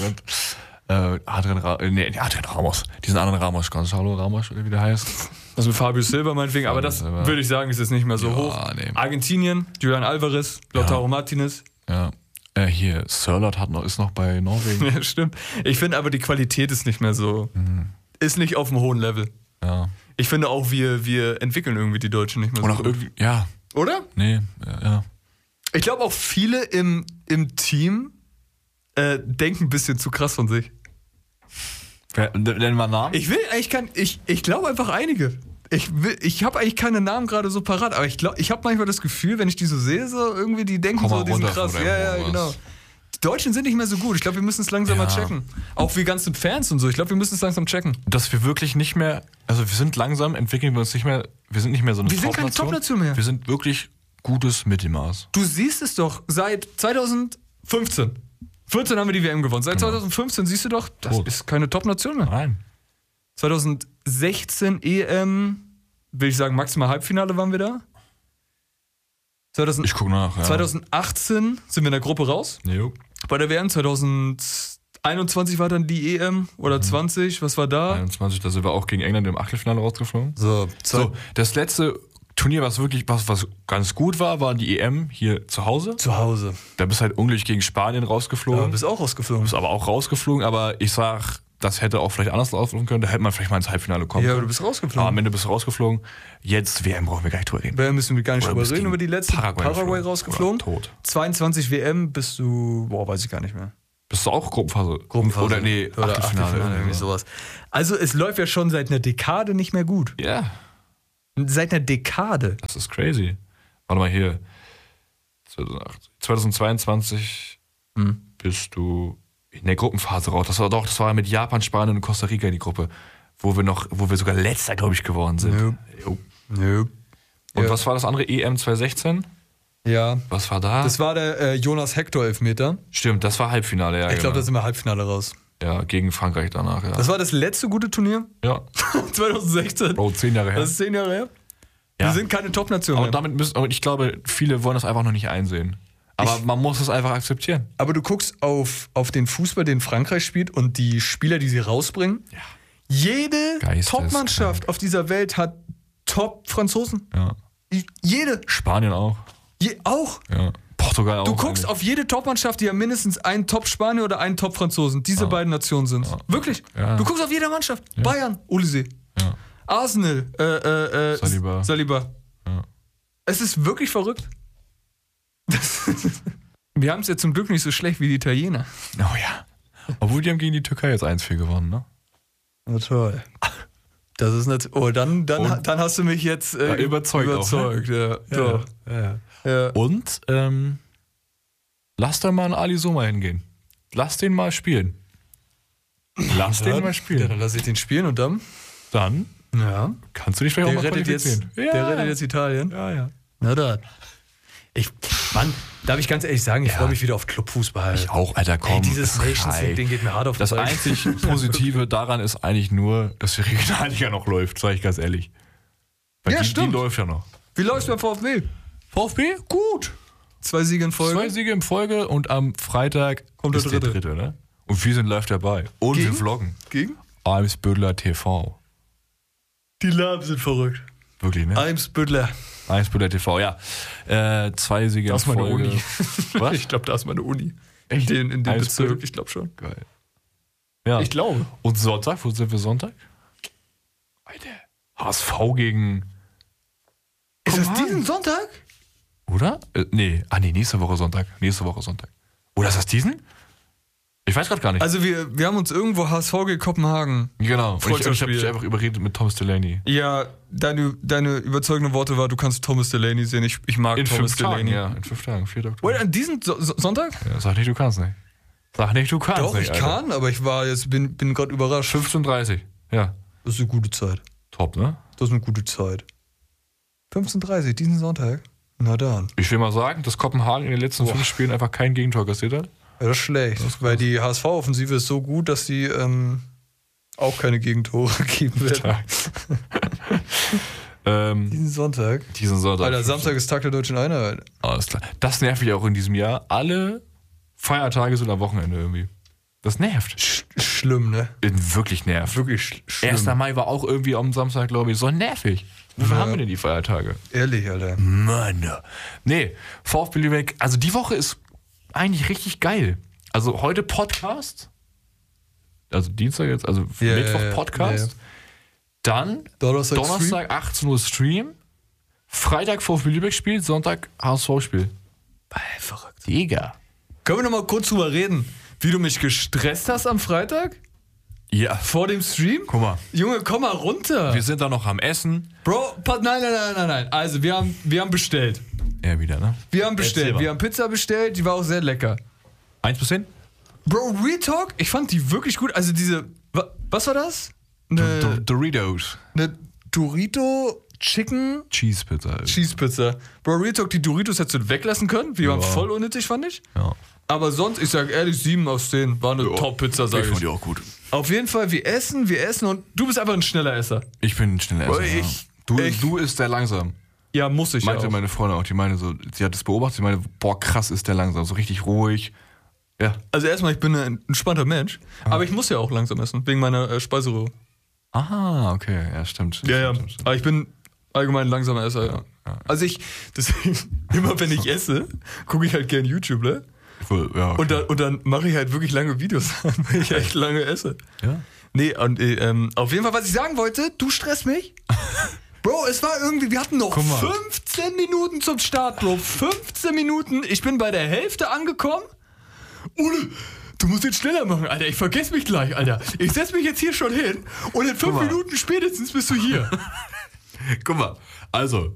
Adrian Ramos. Diesen anderen Ramos, Gonzalo Ramos, oder wie der heißt. Also Fabio Silva meinetwegen, aber das würde ich sagen, ist jetzt nicht mehr so hoch. Nee. Argentinien, Julian Alvarez, Lautaro Martinez. Ja. Hier, Sørloth ist noch bei Norwegen. Ja, stimmt. Ich finde aber, die Qualität ist nicht mehr so, ist nicht auf einem hohen Level. Ja. Ich finde auch, wir entwickeln irgendwie die Deutschen nicht mehr so. Oder auch irgendwie, ja. Oder? Nee, ja. Ich glaube auch viele im Team denken ein bisschen zu krass von sich. Nennen wir Namen? Ich glaube einfach einige. Ich habe eigentlich keine Namen gerade so parat, aber ich habe manchmal das Gefühl, wenn ich die so sehe, so irgendwie, die denken so, die sind krass. Ja, genau. Die Deutschen sind nicht mehr so gut. Ich glaube, wir müssen es langsam mal checken. Auch wir ganzen Fans und so. Ich glaube, wir müssen es langsam checken. Dass wir wirklich nicht mehr, also wir sind langsam, entwickeln wir uns nicht mehr, wir sind nicht mehr so eine Top-Nation. Wir sind keine Top-Nation mehr. Wir sind wirklich gutes Mittelmaß. Du siehst es doch seit 2015. 14 haben wir die WM gewonnen. Seit 2015 siehst du doch, das ist keine Top-Nation mehr. Nein. 2016 EM, will ich sagen, maximal Halbfinale waren wir da. Ich gucke nach, ja. 2018 sind wir in der Gruppe raus. Jo. Bei der WM 2021 war dann die EM oder 20, was war da? 21, da sind wir auch gegen England im Achtelfinale rausgeflogen. So, das letzte Turnier, was wirklich was ganz gut war die EM hier zu Hause. Da bist halt unglücklich gegen Spanien rausgeflogen. Ja, bist auch rausgeflogen. Bist aber auch rausgeflogen, aber ich sag, das hätte auch vielleicht anders laufen können. Da hätte man vielleicht mal ins Halbfinale kommen können. Ja, aber du bist rausgeflogen. Aber am Ende bist du rausgeflogen. Jetzt WM brauchen wir gar nicht drüber reden. WM müssen wir gar nicht drüber reden, über die letzte. Paraguay rausgeflogen. Tot. 22 WM bist du, weiß ich gar nicht mehr. Das ist auch Gruppenphase. Oder nee, Achtelfinale, irgendwie sowas. Also es läuft ja schon seit einer Dekade nicht mehr gut. Ja. Seit einer Dekade. Das ist crazy. Warte mal hier. 2022 bist du in der Gruppenphase raus. Das war mit Japan, Spanien und Costa Rica die Gruppe, wo wir sogar Letzter, glaube ich, geworden sind. Nö. Und was war das andere? EM 2016? Ja. Was war da? Das war der Jonas Hector Elfmeter. Stimmt, das war Halbfinale, ja. Ich glaube, da sind wir Halbfinale raus. Ja, gegen Frankreich danach, ja. Das war das letzte gute Turnier? Ja. 2016. Bro, 10 Jahre her. Das ist 10 Jahre her. Ja. Wir sind keine Top-Nation mehr. Und ich glaube, viele wollen das einfach noch nicht einsehen. Aber man muss es einfach akzeptieren. Aber du guckst auf den Fußball, den Frankreich spielt und die Spieler, die sie rausbringen. Ja. Jede Top-Mannschaft auf dieser Welt hat Top-Franzosen. Ja. Jede. Spanien auch. Auch? Ja. Portugal auch. Du guckst auf jede Top-Mannschaft, die haben mindestens einen Top-Spanier oder einen Top-Franzosen. Diese beiden Nationen sind es. Ja. Wirklich. Ja. Du guckst auf jede Mannschaft. Ja. Bayern, Olise. Ja. Arsenal, Saliba. Ja. Es ist wirklich verrückt. Wir haben es ja zum Glück nicht so schlecht wie die Italiener. Oh ja. Obwohl die haben gegen die Türkei jetzt 1-4 gewonnen, ne? Na toll. Das ist natürlich. Oh, dann hast du mich jetzt überzeugt. Auch, ne? Ja. Und lass da mal einen Ali Soma hingehen. Lass den mal spielen. Ja, dann lass ich den spielen und dann? Ja. Kannst du dich vielleicht auch mal qualifizieren. Der rettet jetzt Italien? Ja. Na dann. Darf ich ganz ehrlich sagen, ich freue mich wieder auf Clubfußball. Ich auch, Alter, komm. Dieses Nations League-Ding geht mir hart auf den Das einzig Positive daran ist eigentlich nur, dass die Regionalliga noch läuft, sage ich ganz ehrlich. Weil die läuft ja noch. Wie läuft's beim VfB? VfB? Gut. 2 Siege in Folge. 2 Siege in Folge und am Freitag kommt der dritte, ne? Und wir sind live dabei. Und wir vloggen. Gegen? Eimsbüttler TV. Die Namen sind verrückt. Wirklich, ne? Eimsbüttler TV, ja. 2 Siege in Folge. Das ist meine Uni. Was? Ich glaube, da ist meine Uni. In dem Bezirk, ich glaube schon. Geil. Ja. Ich glaube. Und Sonntag? Wo sind wir Sonntag? Alter. HSV gegen... Ist das diesen Sonntag? Oder? Nee, nächste Woche Sonntag. Oder ist das diesen? Ich weiß gerade gar nicht. Also wir haben uns irgendwo HSV gegen Kopenhagen. Genau. Und ich habe dich einfach überredet mit Thomas Delaney. Ja, deine überzeugenden Worte war, du kannst Thomas Delaney sehen. Ich mag Thomas Delaney. In 5 Tagen, 4. Oktober. Wait, an diesem Sonntag? Ja, sag nicht, du kannst nicht. Doch, nicht, ich kann, aber ich bin gerade überrascht. 15:30, ja. Das ist eine gute Zeit. Top, ne? Das ist eine gute Zeit. 15:30, diesen Sonntag? Na dann. Ich will mal sagen, dass Kopenhagen in den letzten 5 Spielen einfach kein Gegentor kassiert hat. Ja, das ist schlecht, weil die HSV-Offensive ist so gut, dass die auch keine Gegentore geben wird. Diesen Sonntag? Alter, Samstag ist Tag der Deutschen Einheit. Alles klar. Das nervt mich auch in diesem Jahr. Alle Feiertage sind am Wochenende irgendwie. Das nervt. Schlimm, ne? Wirklich nervt. Wirklich schlimm. 1. Mai war auch irgendwie am Samstag, glaube ich. So nervig. Wofür haben wir denn die Feiertage? Ehrlich, Alter. Mann. Nee, VfB Lübeck, also die Woche ist eigentlich richtig geil. Also heute Podcast. Also Dienstag jetzt, also Mittwoch Podcast. Ja. Dann Donnerstag 18 Uhr Stream. Freitag VfB Lübeck spielt, Sonntag HSV spielt. Verrückt. Digga. Können wir noch mal kurz drüber reden, wie du mich gestresst hast am Freitag? Ja. Vor dem Stream? Guck mal. Junge, komm mal runter. Wir sind da noch am Essen. Bro, nein. Also, wir haben bestellt. Ja, wieder, ne? Wir haben bestellt. Wir haben Pizza bestellt, die war auch sehr lecker. 1 bis 10? Bro, Real Talk, ich fand die wirklich gut. Also diese, was war das? Doritos. Eine Dorito Chicken Cheese Pizza. Bro, Real Talk, die Doritos hättest du weglassen können. Die waren voll unnötig, fand ich. Ja. Aber sonst, ich sag ehrlich, 7 aus 10. War eine Top-Pizza, sag ich. Ich fand die auch gut. Auf jeden Fall, wir essen und du bist einfach ein schneller Esser. Ich bin ein schneller Esser. Bro, du isst sehr langsam. Ja, muss ich meinte meine Freundin auch. Die meine so, sie hat es beobachtet, sie meine, boah, krass ist der langsam. So richtig ruhig. Ja. Also erstmal, ich bin ein entspannter Mensch. Aber ich muss ja auch langsam essen, wegen meiner Speiseröhre. Ah, okay. Ja, stimmt. Stimmt. Aber ich bin allgemein ein langsamer Esser, ja. Also deswegen, immer wenn ich esse, gucke ich halt gern YouTube, ne? Ja, okay. Und dann mache ich halt wirklich lange Videos, weil ich echt lange esse. Ja. Nee, und auf jeden Fall, was ich sagen wollte, du stresst mich. Bro, es war irgendwie, wir hatten noch 15 Minuten zum Start, Bro. 15 Minuten, ich bin bei der Hälfte angekommen. Ole, du musst jetzt schneller machen, Alter. Ich vergesse mich gleich, Alter. Ich setz mich jetzt hier schon hin und in 5 Minuten spätestens bist du hier. Guck mal, also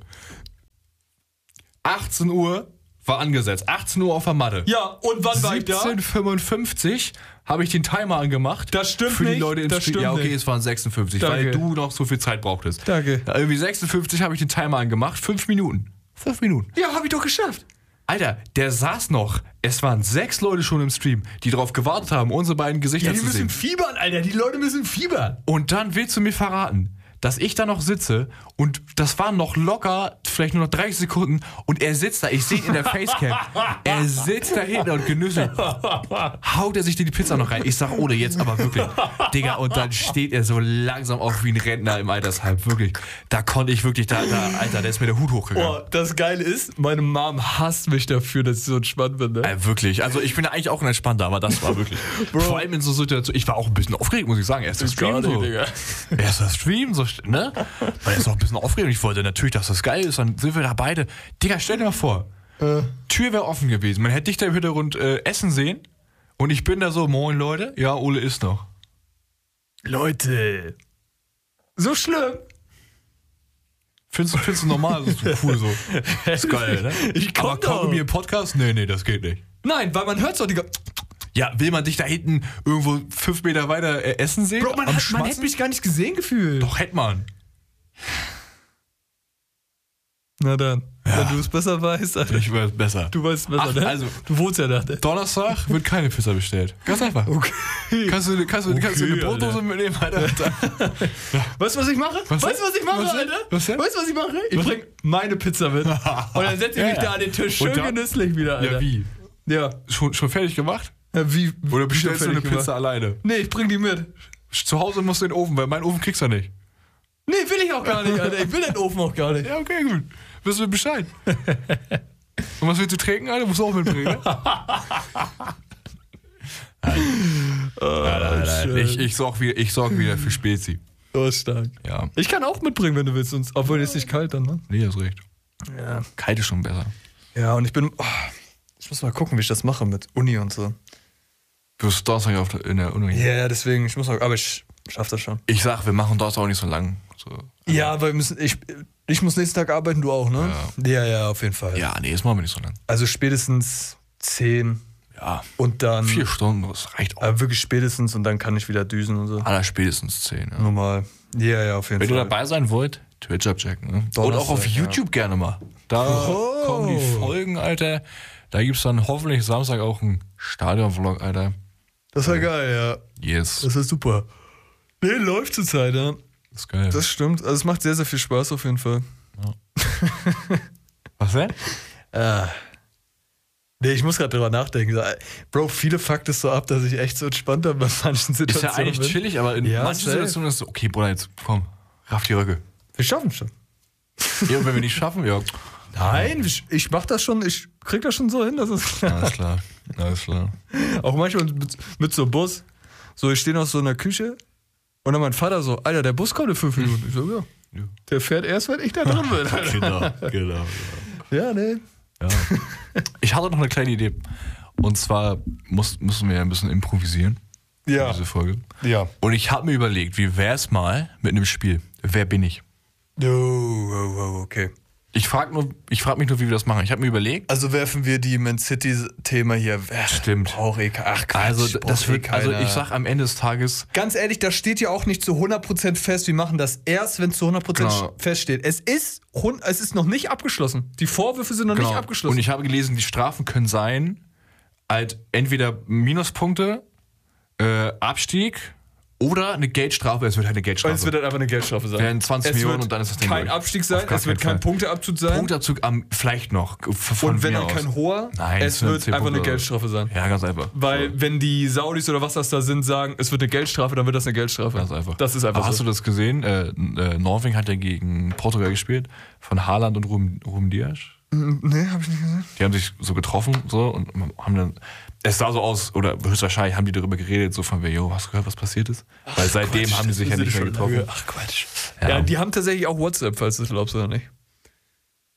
18 Uhr war angesetzt. 18 Uhr auf der Matte. Ja, und wann war ich da? 17:55 habe ich den Timer angemacht. Das stimmt für die nicht. Leute Das stimmt Ja, okay, nicht. es waren 56, Danke. weil du noch so viel Zeit brauchtest. Danke. Ja, irgendwie 56 habe ich den Timer angemacht. 5 Minuten. 5 Minuten. Ja, hab ich doch geschafft. Alter, der saß noch. Es waren 6 Leute schon im Stream, die darauf gewartet haben, unsere beiden Gesichter Ja, die zu müssen sehen. fiebern, Alter. Die Leute müssen fiebern. Und dann willst du mir verraten, dass ich da noch sitze und das waren noch locker, vielleicht nur noch 30 Sekunden und er sitzt da, ich sehe ihn in der Facecam, er sitzt da hinten und genüsslich haut er sich die Pizza noch rein. Ich sag, ohne jetzt aber wirklich, Digga, und dann steht er so langsam auf wie ein Rentner im Altersheim, wirklich. Da konnte ich wirklich, Alter, da ist mir der Hut hochgegangen. Boah, das Geile ist, meine Mom hasst mich dafür, dass ich so entspannt bin, ne? Wirklich, also ich bin ja eigentlich auch ein Entspannter, aber das war wirklich, vor allem in so Situationen, ich war auch ein bisschen aufgeregt, muss ich sagen, erster Stream so. Erster Stream, so, ne? Weil er ist auch ein bisschen aufregend. Ich wollte natürlich, dass das geil ist. Dann sind wir da beide. Digga, stell dir mal vor, Tür wäre offen gewesen. Man hätte dich da im Hintergrund essen sehen. Und ich bin da so, moin Leute. Ja, Ole isst noch. Leute. So schlimm. Findest du normal? Das ist so cool so. Ist geil, ne? Ich komm Aber doch. kommt mir im Podcast? Nee, das geht nicht. Nein, weil man hört's doch, Digga. Ja, will man dich da hinten irgendwo 5 Meter weiter essen sehen? Bro, man hätte mich gar nicht gesehen gefühlt. Doch, hätte man. Na dann, wenn du es besser weißt, Alter. Ich weiß besser. Du weißt es besser, Ach, ne? also- du wohnst ja da, ne? Donnerstag wird keine Pizza bestellt. Ganz einfach. Okay. Kannst du eine Brotdose Alter. mitnehmen, Alter? Weißt du, was ich mache? Was Weißt du, was ich mache, Was denn? Alter? Was denn? Weißt du, was ich mache? Ich Was bring meine Pizza mit. Und dann setze ich mich Ja, ja. da an den Tisch. Schön Und dann- genüsslich wieder, Alter. Ja, wie? Ja. Schon fertig gemacht? Ja, wie? Oder bestellst du eine fertig Pizza gemacht? alleine? Nee, ich bring die mit. Zu Hause musst du in den Ofen, weil meinen Ofen kriegst du nicht. Nee, will ich auch gar nicht, Alter. Ich will den Ofen auch gar nicht. Ja, okay, gut. Wissen wir Bescheid. Und was willst du trinken, Alter? Musst du auch mitbringen, ne? Nein. Ich sorg wieder für Spezi. So stark. Ja. Ich kann auch mitbringen, wenn du willst. Sonst, obwohl es nicht kalt dann, ne? Nee, hast recht. Ja. Kalt ist schon besser. Ja, und ich muss mal gucken, wie ich das mache mit Uni und so. Du bist Donnerstag in der Uni. Ja, deswegen, aber ich schaff das schon. Ich sag, wir machen Donnerstag auch nicht so lang. So. Ja, weil ich muss nächsten Tag arbeiten, du auch, ne? Ja, auf jeden Fall. Ja, nee, das machen wir nicht so lang. Also spätestens 10 Ja. und dann. 4 Stunden, das reicht auch. Wirklich spätestens und dann kann ich wieder düsen und so. Aller spätestens 10. Ja. Normal. Ja, auf jeden Wenn Fall. ihr dabei sein wollt, Twitch abchecken. Ne? Und Donnerstag, auch auf YouTube gerne mal. Da kommen die Folgen, Alter. Da gibt's dann hoffentlich Samstag auch einen Stadion-Vlog, Alter. Das war geil, ja. Yes. Das ist super. Nee, läuft zur Zeit, ja. Das ist geil. Das stimmt. Also es macht sehr, sehr viel Spaß auf jeden Fall. Was denn? Nee, ich muss gerade drüber nachdenken. So, Bro, viele fuckt es so ab, dass ich echt so entspannter bei manchen Ist Situationen ja eigentlich bin. chillig, aber in Ja, manchen safe. Situationen ist es so, okay, Bruder, jetzt komm, raff die Röcke. Wir schaffen schon. Ja, und wenn wir nicht schaffen, ja, Nein, ich mach das schon, ich krieg das schon so hin, das ist klar. alles klar. Alles klar. Auch manchmal mit so einem Bus. So, ich stehe noch so in der Küche und dann mein Vater so, Alter, der Bus kommt in 5 Minuten. Ich so, ja. Der fährt erst, wenn ich da drin bin. Genau. Ja, nee. Ja. Ich hatte noch eine kleine Idee. Und zwar müssen wir ja ein bisschen improvisieren. Ja. Diese Folge. Ja. Und ich habe mir überlegt, wie wär's mal mit einem Spiel? Wer bin ich? Oh, okay. Ich frag mich nur, wie wir das machen. Ich habe mir überlegt. Also werfen wir die Man City-Thema hier. Stimmt. Braucht eh Ach, Quatsch, Also, braucht ich sag am Ende des Tages. Ganz ehrlich, das steht ja auch nicht zu 100% fest. Wir machen das erst, wenn es zu 100% Genau. feststeht. Es ist noch nicht abgeschlossen. Die Vorwürfe sind noch nicht abgeschlossen. Und ich habe gelesen, die Strafen können sein, halt entweder Minuspunkte, Abstieg oder eine Geldstrafe. Es wird halt eine Geldstrafe. Es wird dann einfach eine Geldstrafe sein. Wären 20 Millionen und dann ist das Ding kein durch. Abstieg sein, Auf gar es wird keinen kein Fall. Punkteabzug sein. Punktabzug vielleicht noch. Von Und wenn mir dann aus. kein hoher, Nein, es sind wird 10 einfach eine Punkte. Geldstrafe sein. Ja, ganz einfach. Weil wenn die Saudis oder was das da sind sagen, es wird eine Geldstrafe, dann wird das eine Geldstrafe. Ganz einfach. Das ist einfach Aber hast so. du das gesehen? Norwegen hat ja gegen Portugal gespielt, von Haaland und Ruben Dias. Nee, hab ich nicht gesehen. Die haben sich so getroffen so und haben dann, es sah so aus, oder höchstwahrscheinlich haben die darüber geredet, so von, yo, hast du gehört, was passiert ist? Weil seitdem haben die sich ja nicht mehr getroffen. Ach Quatsch. Ja, die haben tatsächlich auch WhatsApp, falls du es glaubst oder nicht.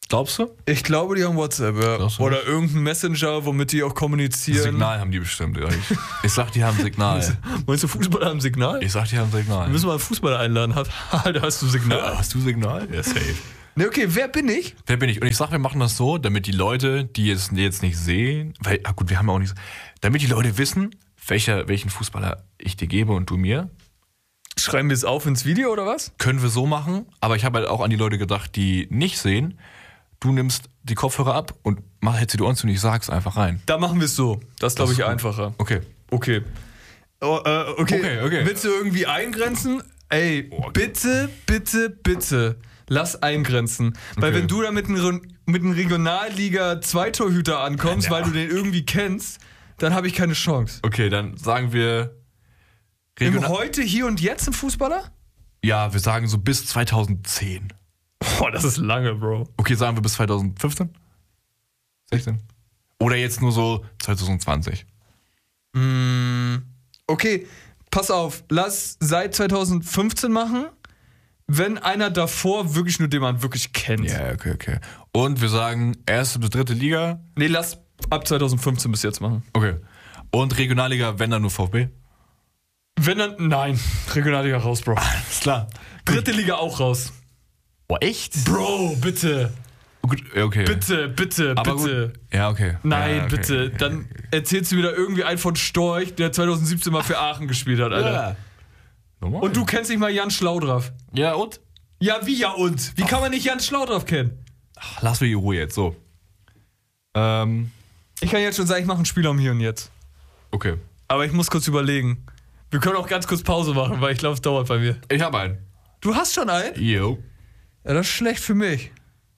Glaubst du? Ich glaube, die haben WhatsApp, ja. Oder irgendein Messenger, womit die auch kommunizieren. Signal haben die bestimmt. Ja. Ich sag, die haben Signal. Meinst du, Fußballer haben Signal? Ich sag, die haben Signal. Wir müssen mal einen Fußballer einladen. Da hast du Signal. Ja, hast du Signal? Ja, safe. Ne, okay, wer bin ich? Und ich sag, wir machen das so, damit die Leute, die jetzt nicht sehen, weil, gut, wir haben ja auch nicht, damit die Leute wissen, welchen Fußballer ich dir gebe und du mir. Schreiben wir es auf ins Video oder was? Können wir so machen, aber ich habe halt auch an die Leute gedacht, die nicht sehen. Du nimmst die Kopfhörer ab und hältst die Ohren zu und ich sag's einfach rein. Da machen wir es so. Das ist, glaube ich, einfacher. Okay. Okay. Okay. Willst du irgendwie eingrenzen? Ey, bitte, bitte, bitte, lass eingrenzen. Weil wenn du da mit einem Regionalliga-2-Torhüter ankommst, weil du den irgendwie kennst, dann habe ich keine Chance. Okay, dann sagen wir... Heute, hier und jetzt ein Fußballer? Ja, wir sagen so bis 2010. Boah, das ist lange, Bro. Okay, sagen wir bis 2015? 16? Oder jetzt nur so 2020? Okay, pass auf, lass seit 2015 machen, wenn einer davor wirklich nur den man wirklich kennt. Ja, okay. Und wir sagen erste bis dritte Liga? Nee, lass ab 2015 bis jetzt machen. Okay. Und Regionalliga, wenn dann nur VfB? Wenn dann, nein, Regionalliga raus, Bro. Alles klar. Dritte Liga auch raus. Boah, echt? Bro, bitte. Gut, okay. Bitte. Aber Gut. Ja, okay. Nein, ja, okay, bitte. Okay. Dann erzählst du wieder irgendwie einen von Storch, der 2017 mal für Aachen gespielt hat, Alter. Ja. Normal. Und du kennst nicht mal Jan Schlaudraff. Ja, und? Ja, wie ja und? Wie kann man nicht Jan Schlaudraff kennen? Ach, lass mir die Ruhe jetzt, so. Ich kann jetzt schon sagen, ich mache einen Spieler um hier und jetzt. Okay. Aber ich muss kurz überlegen. Wir können auch ganz kurz Pause machen, weil ich glaube, es dauert bei mir. Ich habe einen. Du hast schon einen? Jo. Ja, das ist schlecht für mich.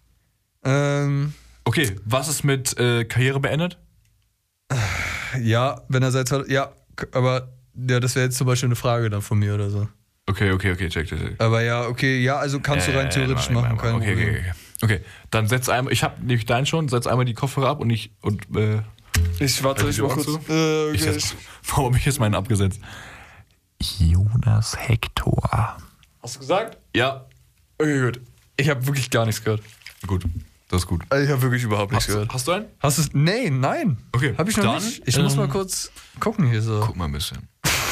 Okay, was ist mit Karriere beendet? Ja, wenn er seit... Ja, aber ja, das wäre jetzt zum Beispiel eine Frage dann von mir oder so. Okay, check. Aber ja, okay, ja, also kannst du rein theoretisch machen. Kein Problem. Okay, dann setz einmal, ich habe nämlich deinen schon, setz einmal die Kopfhörer ab und ich warte, ich mach kurz. Okay. Warum habe ich jetzt meinen abgesetzt? Jonas Hector. Hast du gesagt? Ja. Okay, gut. Ich habe wirklich gar nichts gehört. Gut, das ist gut. Also ich habe wirklich überhaupt nichts gehört. Hast du einen? Hast du es? Nee, nein. Okay. Habe ich noch nicht. Ich muss mal kurz gucken hier so. Guck mal ein bisschen.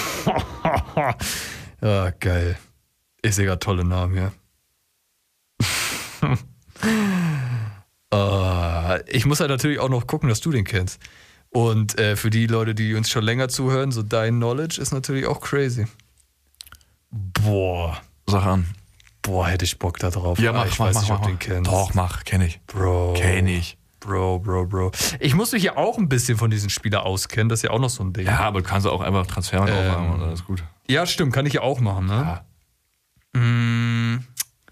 Ja, geil. Ich sehe gerade tolle Namen hier. Ich muss halt natürlich auch noch gucken, dass du den kennst. Und für die Leute, die uns schon länger zuhören, so dein Knowledge ist natürlich auch crazy. Boah. Sag an. Boah, hätte ich Bock da drauf. Ja, ich weiß nicht, ob du den kennst. Doch, kenn ich. Bro. Kenn ich. Bro. Ich muss mich ja auch ein bisschen von diesen Spielern auskennen, das ist ja auch noch so ein Ding. Ja, aber du kannst auch einfach Transfer aufmachen und alles gut. Ja, stimmt, kann ich ja auch machen, ne? Ja.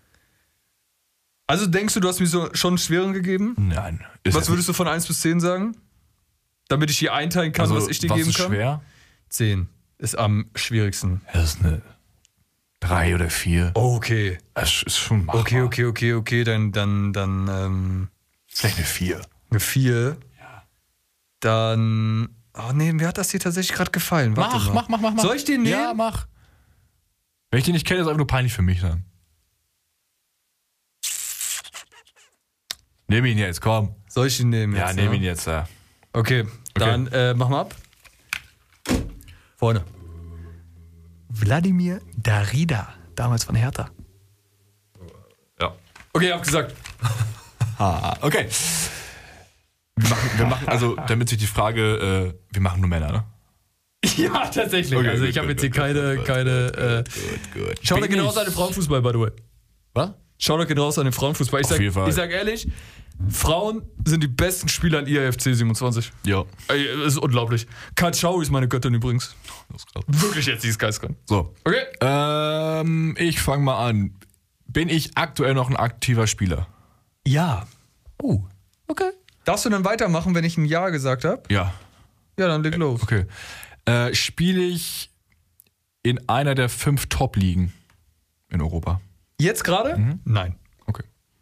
Also denkst du hast mir so schon einen schweren gegeben? Nein. Was würdest du von 1 bis 10 sagen? Damit ich hier einteilen kann, was ich dir geben kann? Was ist schwer? 10 ist am schwierigsten. Das ist eine 3 oder 4. Oh, okay. Das ist schon machbar. Okay, dann vielleicht eine 4. Eine 4? Ja. Dann... Oh nee, mir hat das hier tatsächlich gerade gefallen. Mach. Soll ich den nehmen? Ja, mach. Wenn ich den nicht kenne, ist einfach nur peinlich für mich dann. Nimm ihn jetzt, komm. Soll ich ihn nehmen jetzt? Ja, nimm ihn jetzt, ja. Okay, dann machen wir ab. Vorne. Wladimir Darida, damals von Hertha. Ja. Okay, hab gesagt. Okay. Wir machen, also damit sich die Frage, wir machen nur Männer, ne? Ja, tatsächlich. Okay, also ich habe jetzt hier keine. Gut. Schau doch genau aus an den Frauenfußball, by the way. Was? Schau doch genau aus an den Frauenfußball. Ich sag ehrlich, Frauen sind die besten Spieler an IAFC 27. Ja. Ey, das ist unglaublich. Katschau ist meine Göttin übrigens. Das ist krass. Wirklich jetzt, die ist geistkrank. So. Okay. Ich fange mal an. Bin ich aktuell noch ein aktiver Spieler? Ja. Oh. Okay. Darfst du dann weitermachen, wenn ich ein Ja gesagt habe? Ja. Ja, dann leg los. Okay. Spiele ich in einer der 5 Top-Ligen in Europa? Jetzt gerade? Mhm. Nein. Okay.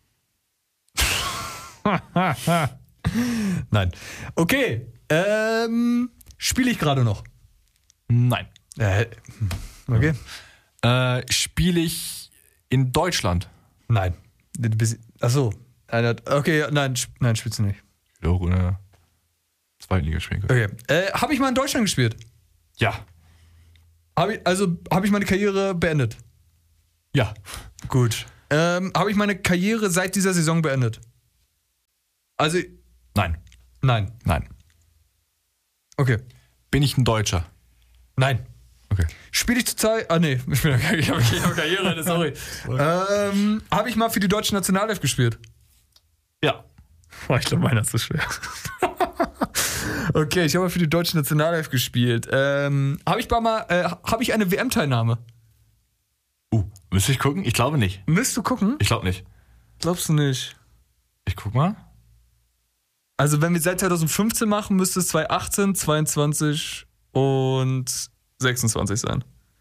Nein. Okay. Spiele ich gerade noch? Nein. Okay. Spiele ich in Deutschland? Nein. Achso. Okay, nein, spielst du nicht. Doch, in der zweiten Liga spielen können. Okay. Habe ich mal in Deutschland gespielt? Ja. Habe ich meine Karriere beendet? Ja. Gut. Habe ich meine Karriere seit dieser Saison beendet? Also. Nein. Nein. Okay. Bin ich ein Deutscher? Nein. Okay. Spiele ich zurzeit. Nee, ich habe Karriere, sorry. Habe ich mal für die deutsche Nationalelf gespielt? Ja. Ich glaube, meiner ist so schwer. Okay, ich habe mal für die deutsche Nationalelf gespielt. Habe ich eine WM-Teilnahme? Müsste ich gucken? Ich glaube nicht. Müsst du gucken? Ich glaube nicht. Glaubst du nicht? Ich guck mal. Also, wenn wir seit 2015 machen, müsste es 2018, 22 und 26 sein.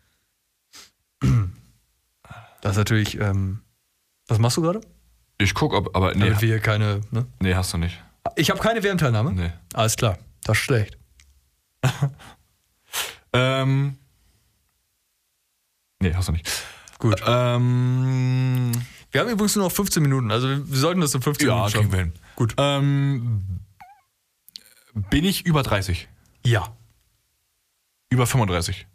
Das ist natürlich, was machst du gerade? Ich guck, aber nee. Damit wir keine, ne? Nee, hast du nicht. Ich habe keine WM-Teilnahme? Nee. Alles klar, das ist schlecht. Nee, hast du nicht. Gut. Wir haben übrigens nur noch 15 Minuten, also wir sollten das in 15 Minuten schaffen. Ja, kriegen wir hin. Gut. Bin ich über 30? Ja. Über 35?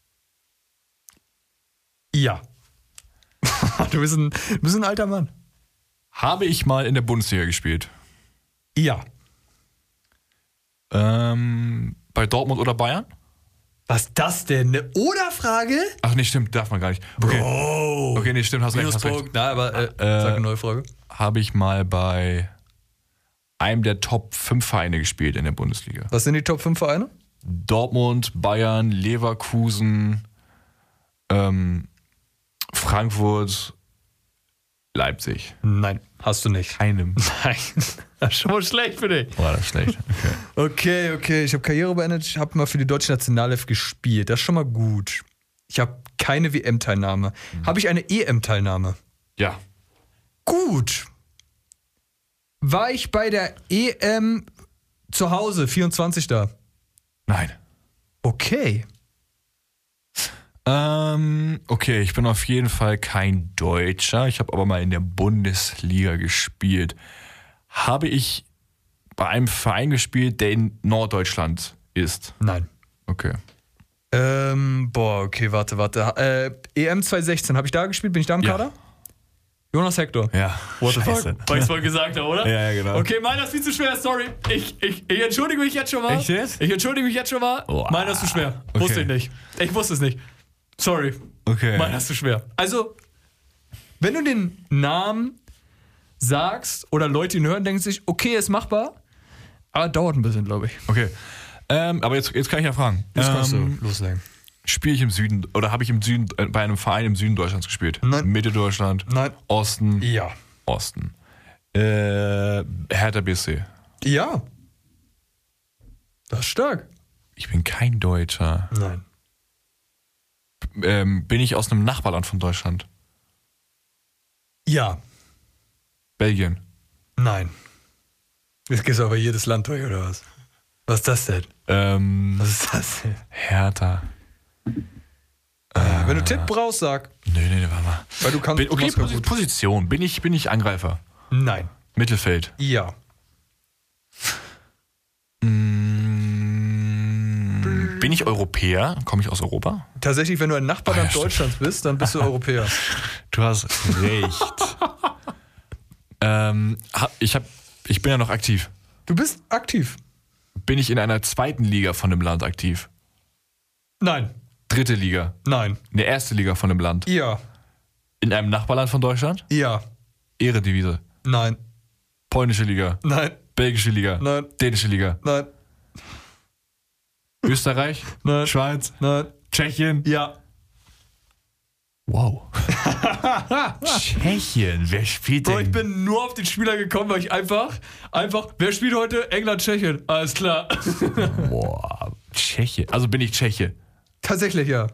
Ja. Du bist ein alter Mann. Habe ich mal in der Bundesliga gespielt? Ja. Bei Dortmund oder Bayern? Was ist das denn? Eine Oder-Frage? Ach nee, stimmt, darf man gar nicht. Okay, okay, nee, stimmt, hast recht. Na, aber sag eine neue Frage. Habe ich mal bei einem der Top 5 Vereine gespielt in der Bundesliga. Was sind die Top 5 Vereine? Dortmund, Bayern, Leverkusen, Frankfurt, Leipzig. Nein, hast du nicht. Keinem. Nein, das ist schon mal schlecht für dich. War das schlecht? Okay. Ich habe Karriere beendet, ich habe mal für die deutsche Nationalelf gespielt. Das ist schon mal gut. Ich habe keine WM-Teilnahme. Habe ich eine EM-Teilnahme? Ja. Gut. War ich bei der EM zu Hause, 24 da? Nein. Okay. Okay, ich bin auf jeden Fall kein Deutscher. Ich habe aber mal in der Bundesliga gespielt. Habe ich bei einem Verein gespielt, der in Norddeutschland ist? Nein. Okay. Okay, warte. EM 2016, habe ich da gespielt? Bin ich da im Kader? Jonas Hector. Ja. What the fuck? Weil ich es vorhin gesagt habe, oder? Ja, genau. Okay, meiner ist viel zu schwer, sorry. Ich entschuldige mich jetzt schon mal. Echt jetzt? Ich entschuldige mich jetzt schon mal. Oh. Meiner ist zu schwer. Okay. Wusste ich nicht. Ich wusste es nicht. Sorry. Okay. Meiner ist zu schwer. Also, wenn du den Namen sagst oder Leute ihn hören, denken sich, okay, ist machbar, aber dauert ein bisschen, glaube ich. Okay. Aber jetzt kann ich ja fragen. Jetzt kannst du loslegen. Spiele ich im Süden oder habe ich im Süden bei einem Verein im Süden Deutschlands gespielt? Nein. Mitte Deutschland? Nein. Osten? Ja. Osten. Hertha BSC? Ja. Das ist stark. Ich bin kein Deutscher. Nein. Bin ich aus einem Nachbarland von Deutschland? Ja. Belgien? Nein. Jetzt gehst du aber jedes Land durch, oder was? Was ist das denn? Was ist das denn? Hertha. Wenn du Tipp brauchst, sag. Nee, warte mal. Weil du kannst. Okay, Position. Bin ich Angreifer? Nein. Mittelfeld? Ja. Bin ich Europäer? Komme ich aus Europa? Tatsächlich, wenn du ein Nachbarland Deutschlands bist, dann bist du Europäer. Du hast recht. Ich bin ja noch aktiv. Du bist aktiv? Bin ich in einer zweiten Liga von dem Land aktiv? Nein. Dritte Liga? Nein. Eine erste Liga von dem Land? Ja. In einem Nachbarland von Deutschland? Ja. Eredivisie? Nein. Polnische Liga? Nein. Belgische Liga? Nein. Dänische Liga? Nein. Österreich? Nein. Schweiz? Nein. Tschechien? Ja. Wow. Tschechien, wer spielt denn? Bro, ich bin nur auf den Spieler gekommen, weil ich einfach, wer spielt heute? England, Tschechien. Alles klar. Boah, Tschechien. Also bin ich Tscheche. Tatsächlich, ja.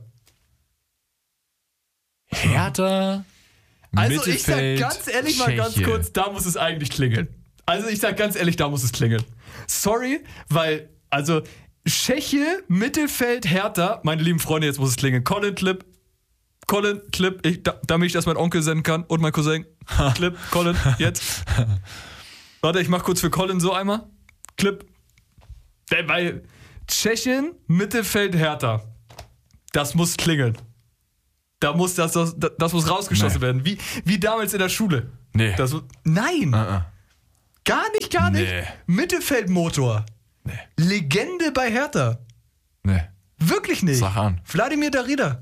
Hertha, also ich sag Mittelfeld, ganz ehrlich mal ganz Tscheche. kurz, da muss es eigentlich klingeln. Also ich sag ganz ehrlich, da muss es klingeln. Sorry, weil, also Tscheche, Mittelfeld, Hertha, meine lieben Freunde, jetzt muss es klingeln. Colin Klipp, Colin, Clip, damit ich das mein Onkel senden kann und mein Cousin. Clip, Colin, jetzt. Warte, ich mach kurz für Colin so einmal. Clip. Weil Tschechien, Mittelfeld, Hertha. Das muss klingeln. Das muss rausgeschossen werden. Wie damals in der Schule. Nee. Nein. Gar nicht. Nee. Mittelfeldmotor. Nee. Legende bei Hertha. Nee. Wirklich nicht. Sag an. Wladimir Darida.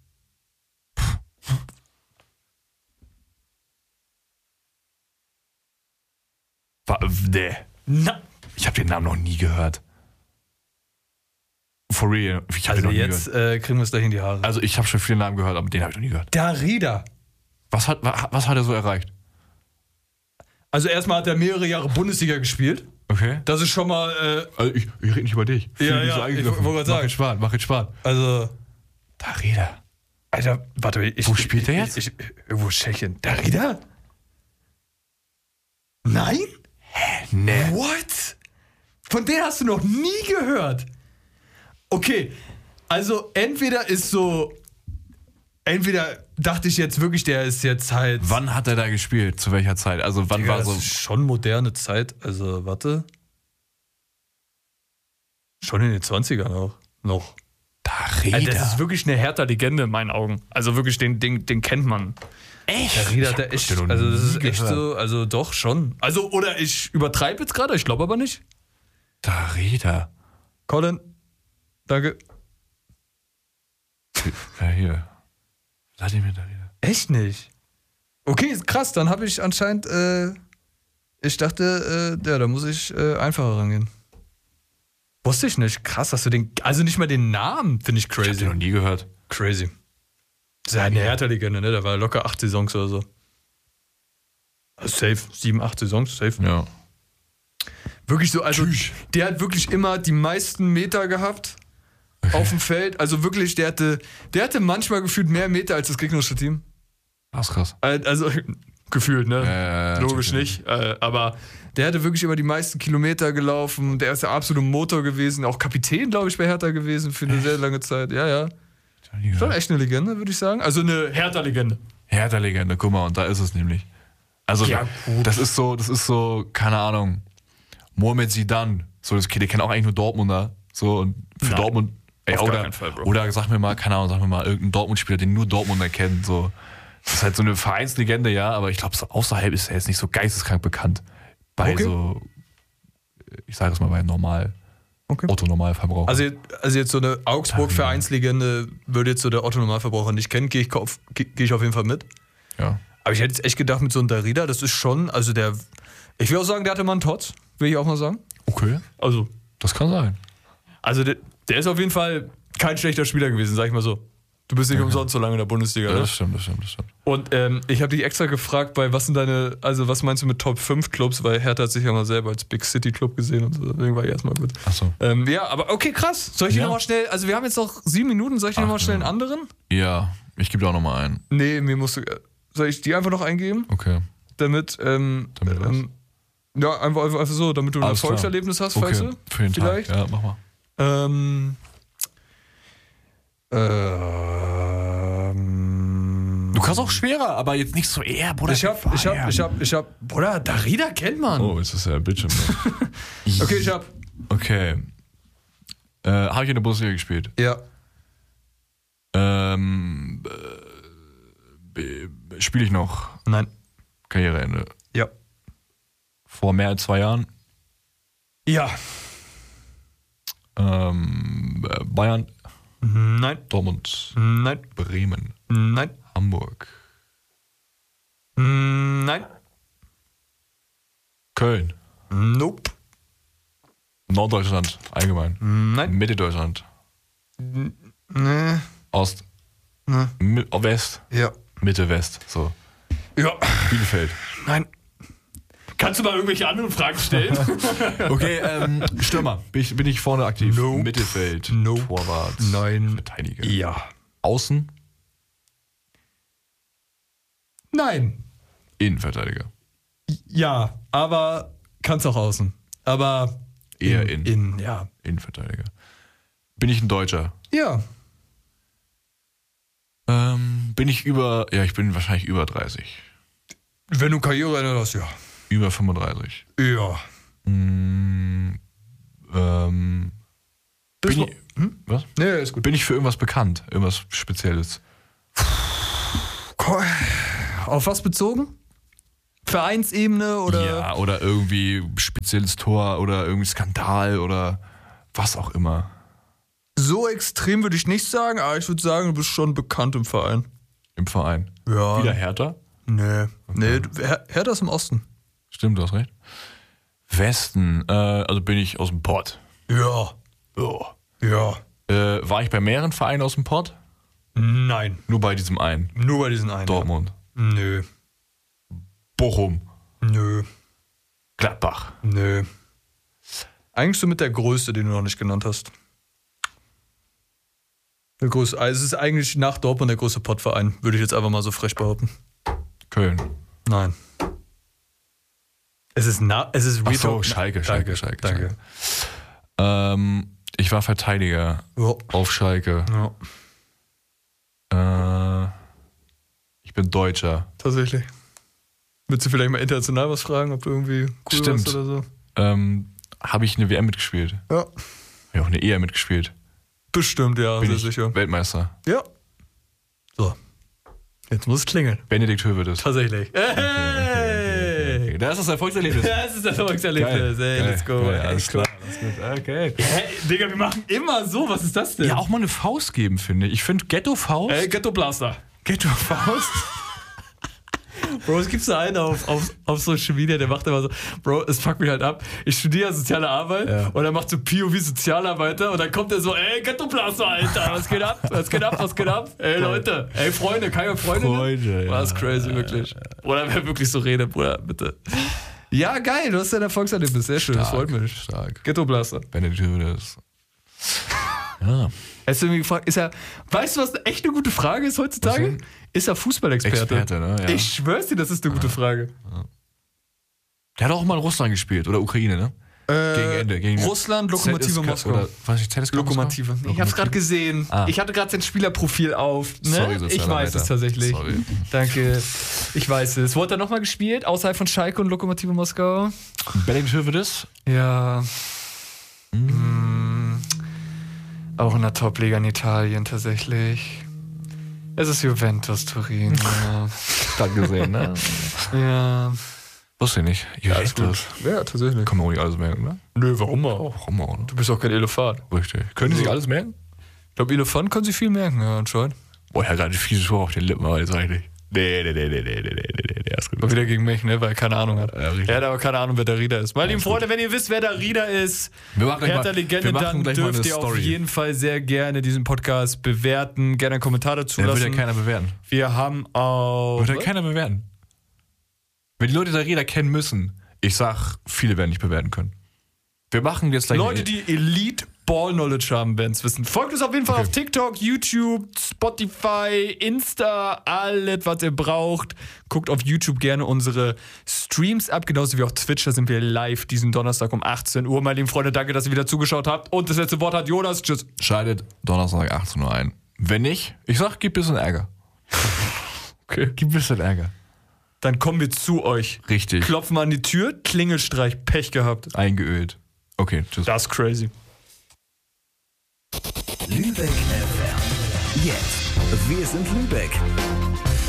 Nee. Ich habe den Namen noch nie gehört. For real. Ich hab den noch nie jetzt kriegen wir es gleich in die Haare. Also ich habe schon viele Namen gehört, aber den habe ich noch nie gehört. Darida. Was hat er so erreicht? Also erstmal hat er mehrere Jahre Bundesliga gespielt. Okay. Das ist schon mal... Also ich rede nicht über dich. Ja, ich wollte gerade sagen. Mach jetzt Spaß. Also... Darida. Alter, warte. Wo spielt der jetzt? Irgendwo Tschechien. Darida? Nein? Hä? Nee. What? Von denen hast du noch nie gehört? Okay, also entweder dachte ich jetzt wirklich, der ist jetzt halt... Wann hat er da gespielt? Zu welcher Zeit? Also wann war so... Das ist schon moderne Zeit. Also, warte. Schon in den 20ern auch. Noch. Darida. Also, das ist wirklich eine Hertha-Legende in meinen Augen. Also wirklich, den kennt man. Echt? Darida hat der echt... Also das ist echt so... Also doch, schon. Also, oder ich übertreibe jetzt gerade, ich glaube aber nicht. Darida. Colin, danke. Ja, hier. Wladimir Darida. Echt nicht? Okay, krass, dann habe ich anscheinend, ich dachte, da muss ich einfacher rangehen. Wusste ich nicht. Krass, dass du also nicht mal den Namen, finde ich crazy. Ich hab den noch nie gehört. Crazy. Das ist ja eine Hertha-Legende, ne? Da war locker 8 Saisons oder so. Also safe, 7, 8 Saisons, safe. Ja. Wirklich so, also der hat wirklich immer die meisten Meter gehabt auf dem Feld. Also wirklich, der hatte manchmal gefühlt mehr Meter als das gegnerische Team. Das ist krass. Also gefühlt, ne? Logisch nicht. Aber der hatte wirklich immer die meisten Kilometer gelaufen. Der ist der absolute Motor gewesen. Auch Kapitän, glaube ich, bei Hertha gewesen für eine sehr lange Zeit. Ja. Schon echt eine Legende, würde ich sagen. Also eine Hertha-Legende. Hertha-Legende, guck mal, und da ist es nämlich. Also ja, gut. Das ist so, keine Ahnung, Mohamed Zidane. So, den kennen auch eigentlich nur Dortmunder. So, und für Dortmund. Ey, oder sag mir mal irgendein Dortmund-Spieler, den nur Dortmunder kennen. So. Das ist halt so eine Vereinslegende, ja, aber ich glaube, so außerhalb ist er jetzt nicht so geisteskrank bekannt. Bei so, ich sage es mal, bei Otto-Normalverbraucher. Also jetzt so eine Augsburg-Vereinslegende würde jetzt so der Otto-Normalverbraucher nicht kennen, gehe ich auf jeden Fall mit. Ja. Aber ich hätte jetzt echt gedacht, mit so einem Darida, das ist schon, also ich will auch sagen, der hatte mal einen Tots, will ich auch mal sagen. Okay. Also. Das kann sein. Also der ist auf jeden Fall kein schlechter Spieler gewesen, sag ich mal so. Du bist nicht umsonst so lange in der Bundesliga, ja, ne? Das stimmt. Und ich habe dich extra gefragt, was was meinst du mit Top 5 Clubs, weil Hertha hat sich ja mal selber als Big City Club gesehen und so, deswegen war ich erstmal gut. Achso. Ja, aber okay, krass. Soll ich die nochmal schnell, also wir haben jetzt noch 7 Minuten, soll ich die nochmal schnell einen anderen? Ja, ich gebe dir auch nochmal einen. Nee, soll ich die einfach noch eingeben? Okay. Damit ja, einfach so, damit du ein Erfolgserlebnis hast, okay. Weißt du? Für den vielleicht. Tag. Ja, mach mal. Du kannst auch schwerer, aber jetzt nicht so eher, Bruder. Ich hab, Bruder, Darida kennt man. Oh, ist das ja Bildschirm. Okay, ich hab. Okay. Habe ich in der Bundesliga gespielt? Ja. Spiele ich noch? Nein. Karriereende? Ja. Vor mehr als 2 Jahren? Ja. Bayern? Nein. Dortmund? Nein. Bremen? Nein. Hamburg? Nein. Köln? Nope. Norddeutschland allgemein? Nein. Mitteldeutschland? Nee. Ost? Nee. West? Ja. Mitte, West, so. Ja. Bielefeld? Nein. Kannst du mal irgendwelche anderen Fragen stellen? Okay, Stürmer. Bin ich vorne aktiv? Nope. Mittelfeld? Nope. Torwart? Nein. Verteidiger? Ja. Außen? Nein. Innenverteidiger? Ja, aber kannst auch außen. Aber eher ja. Innenverteidiger. Bin ich ein Deutscher? Ja. Bin ich ich bin wahrscheinlich über 30. Wenn du Karriereende hast, ja. Über 35. Ja. Was? Nee, ist gut. Bin ich für irgendwas bekannt? Irgendwas Spezielles? Auf was bezogen? Vereinsebene oder? Ja, oder irgendwie spezielles Tor oder irgendwie Skandal oder was auch immer. So extrem würde ich nicht sagen, aber ich würde sagen, du bist schon bekannt im Verein. Im Verein? Ja. Wieder Hertha? Nee. Nee, Hertha ist im Osten. Stimmt, du hast recht. Westen, also bin ich aus dem Pott. Ja. Ja. War ich bei mehreren Vereinen aus dem Pott? Nein. Nur bei diesem einen? Nur bei diesen einen. Dortmund? Ja. Nö. Bochum? Nö. Gladbach? Nö. Eigentlich so mit der Größte, den du noch nicht genannt hast. Der größte, also es ist eigentlich nach Dortmund der größte Pottverein, würde ich jetzt einfach mal so frech behaupten. Köln? Nein. Es ist Ach so, Schalke. Danke. Ich war Verteidiger auf Schalke. Ja. Ich bin Deutscher. Tatsächlich. Willst du vielleicht mal international was fragen, ob du irgendwie cool warst oder so? Habe ich eine WM mitgespielt? Ja. Habe ich auch eine EM mitgespielt? Bestimmt, ja, Bin sehr ich sicher. Weltmeister? Ja. So. Jetzt muss es klingeln. Benedikt Höwedes. Tatsächlich. Hey! Das ist das Erfolgserlebnis. Das ist das Erfolgserlebnis. Hey, let's go. Geil, alles klar. Okay. Hey, Digga, wir machen immer so. Was ist das denn? Ja, auch mal eine Faust geben, finde ich. Ich finde Ghetto-Faust. Ghetto Blaster. Ghetto-Faust? Bro, es gibt so einen auf Social Media, der macht immer so, Bro, es fuckt mich halt ab. Ich studiere soziale Arbeit und er macht so POV Sozialarbeiter und dann kommt er so, Ghetto Blaster, Alter, was geht ab? Was geht ab? Ey, Leute, Freunde, keine Freunde? Freunde, ja. War das crazy, wirklich. Oder wer wirklich so redet, Bruder, bitte. Ja, geil, du hast dein Erfolgserlebnis, sehr schön, das freut mich. Stark. Ghetto Blaster. Benedikt Höwedes. Ja. Hast du irgendwie gefragt, weißt du, was echt eine gute Frage ist heutzutage? Ist er Fußballexperte? Experte, ne? Ja. Ich schwör's dir, das ist eine gute Frage. Ja. Der hat auch mal in Russland gespielt oder Ukraine, ne? Gegen Ende. Russland, Lokomotive Moskau. Oder was ich ZSK Lokomotive. Ich hab's gerade gesehen. Ich hatte gerade sein Spielerprofil auf. Ne? Sorry, ich weiß es tatsächlich. Sorry. Danke. Ich weiß es. Wurde er nochmal gespielt, außerhalb von Schalke und Lokomotive Moskau? Benedikt Höwedes? Ja. Auch in der Top-Liga in Italien tatsächlich. Es ist Juventus Turin. Ja. Dann gesehen, ne? Ja. Wusste ich nicht. Juventus. Ja, tatsächlich. Kann man auch nicht alles merken, ne? Nö, warum auch? Warum auch, ne? Du bist auch kein Elefant. Richtig. Können die sich alles merken? Ich glaube, Elefant können sich viel merken, ja, anscheinend. Boah, er hat gerade fiese Schuhe auf den Lippen, aber jetzt eigentlich. Nee. Ist gut. Wieder gegen mich, ne, weil er keine Ahnung hat. Ja, er hat aber keine Ahnung, wer der Rieder ist. Meine lieben Freunde, wenn ihr wisst, wer der Rieder ist, Hertha-Legende, dann dürft ihr auf jeden Fall sehr gerne diesen Podcast bewerten, gerne einen Kommentar dazu lassen. Wird ja keiner bewerten. Wir haben auch... Wird ja keiner bewerten. Wenn die Leute der Rieder kennen müssen, ich sag, viele werden nicht bewerten können. Wir machen jetzt gleich... Leute, die Elite Ball Knowledge haben, werden es wissen. Folgt uns auf jeden Fall auf TikTok, YouTube, Spotify, Insta, alles, was ihr braucht. Guckt auf YouTube gerne unsere Streams ab, genauso wie auf Twitch. Da sind wir live diesen Donnerstag um 18 Uhr. Meine lieben Freunde, danke, dass ihr wieder zugeschaut habt. Und das letzte Wort hat Jonas. Tschüss. Schaltet Donnerstag 18 Uhr ein. Wenn nicht, ich sag, gib ein bisschen Ärger. Okay. Gib ein bisschen Ärger. Dann kommen wir zu euch. Richtig. Klopfen an die Tür, Klingelstreich, Pech gehabt. Eingeölt. Okay, tschüss. Das ist crazy. Lübeck FM. Jetzt. Wir sind Lübeck.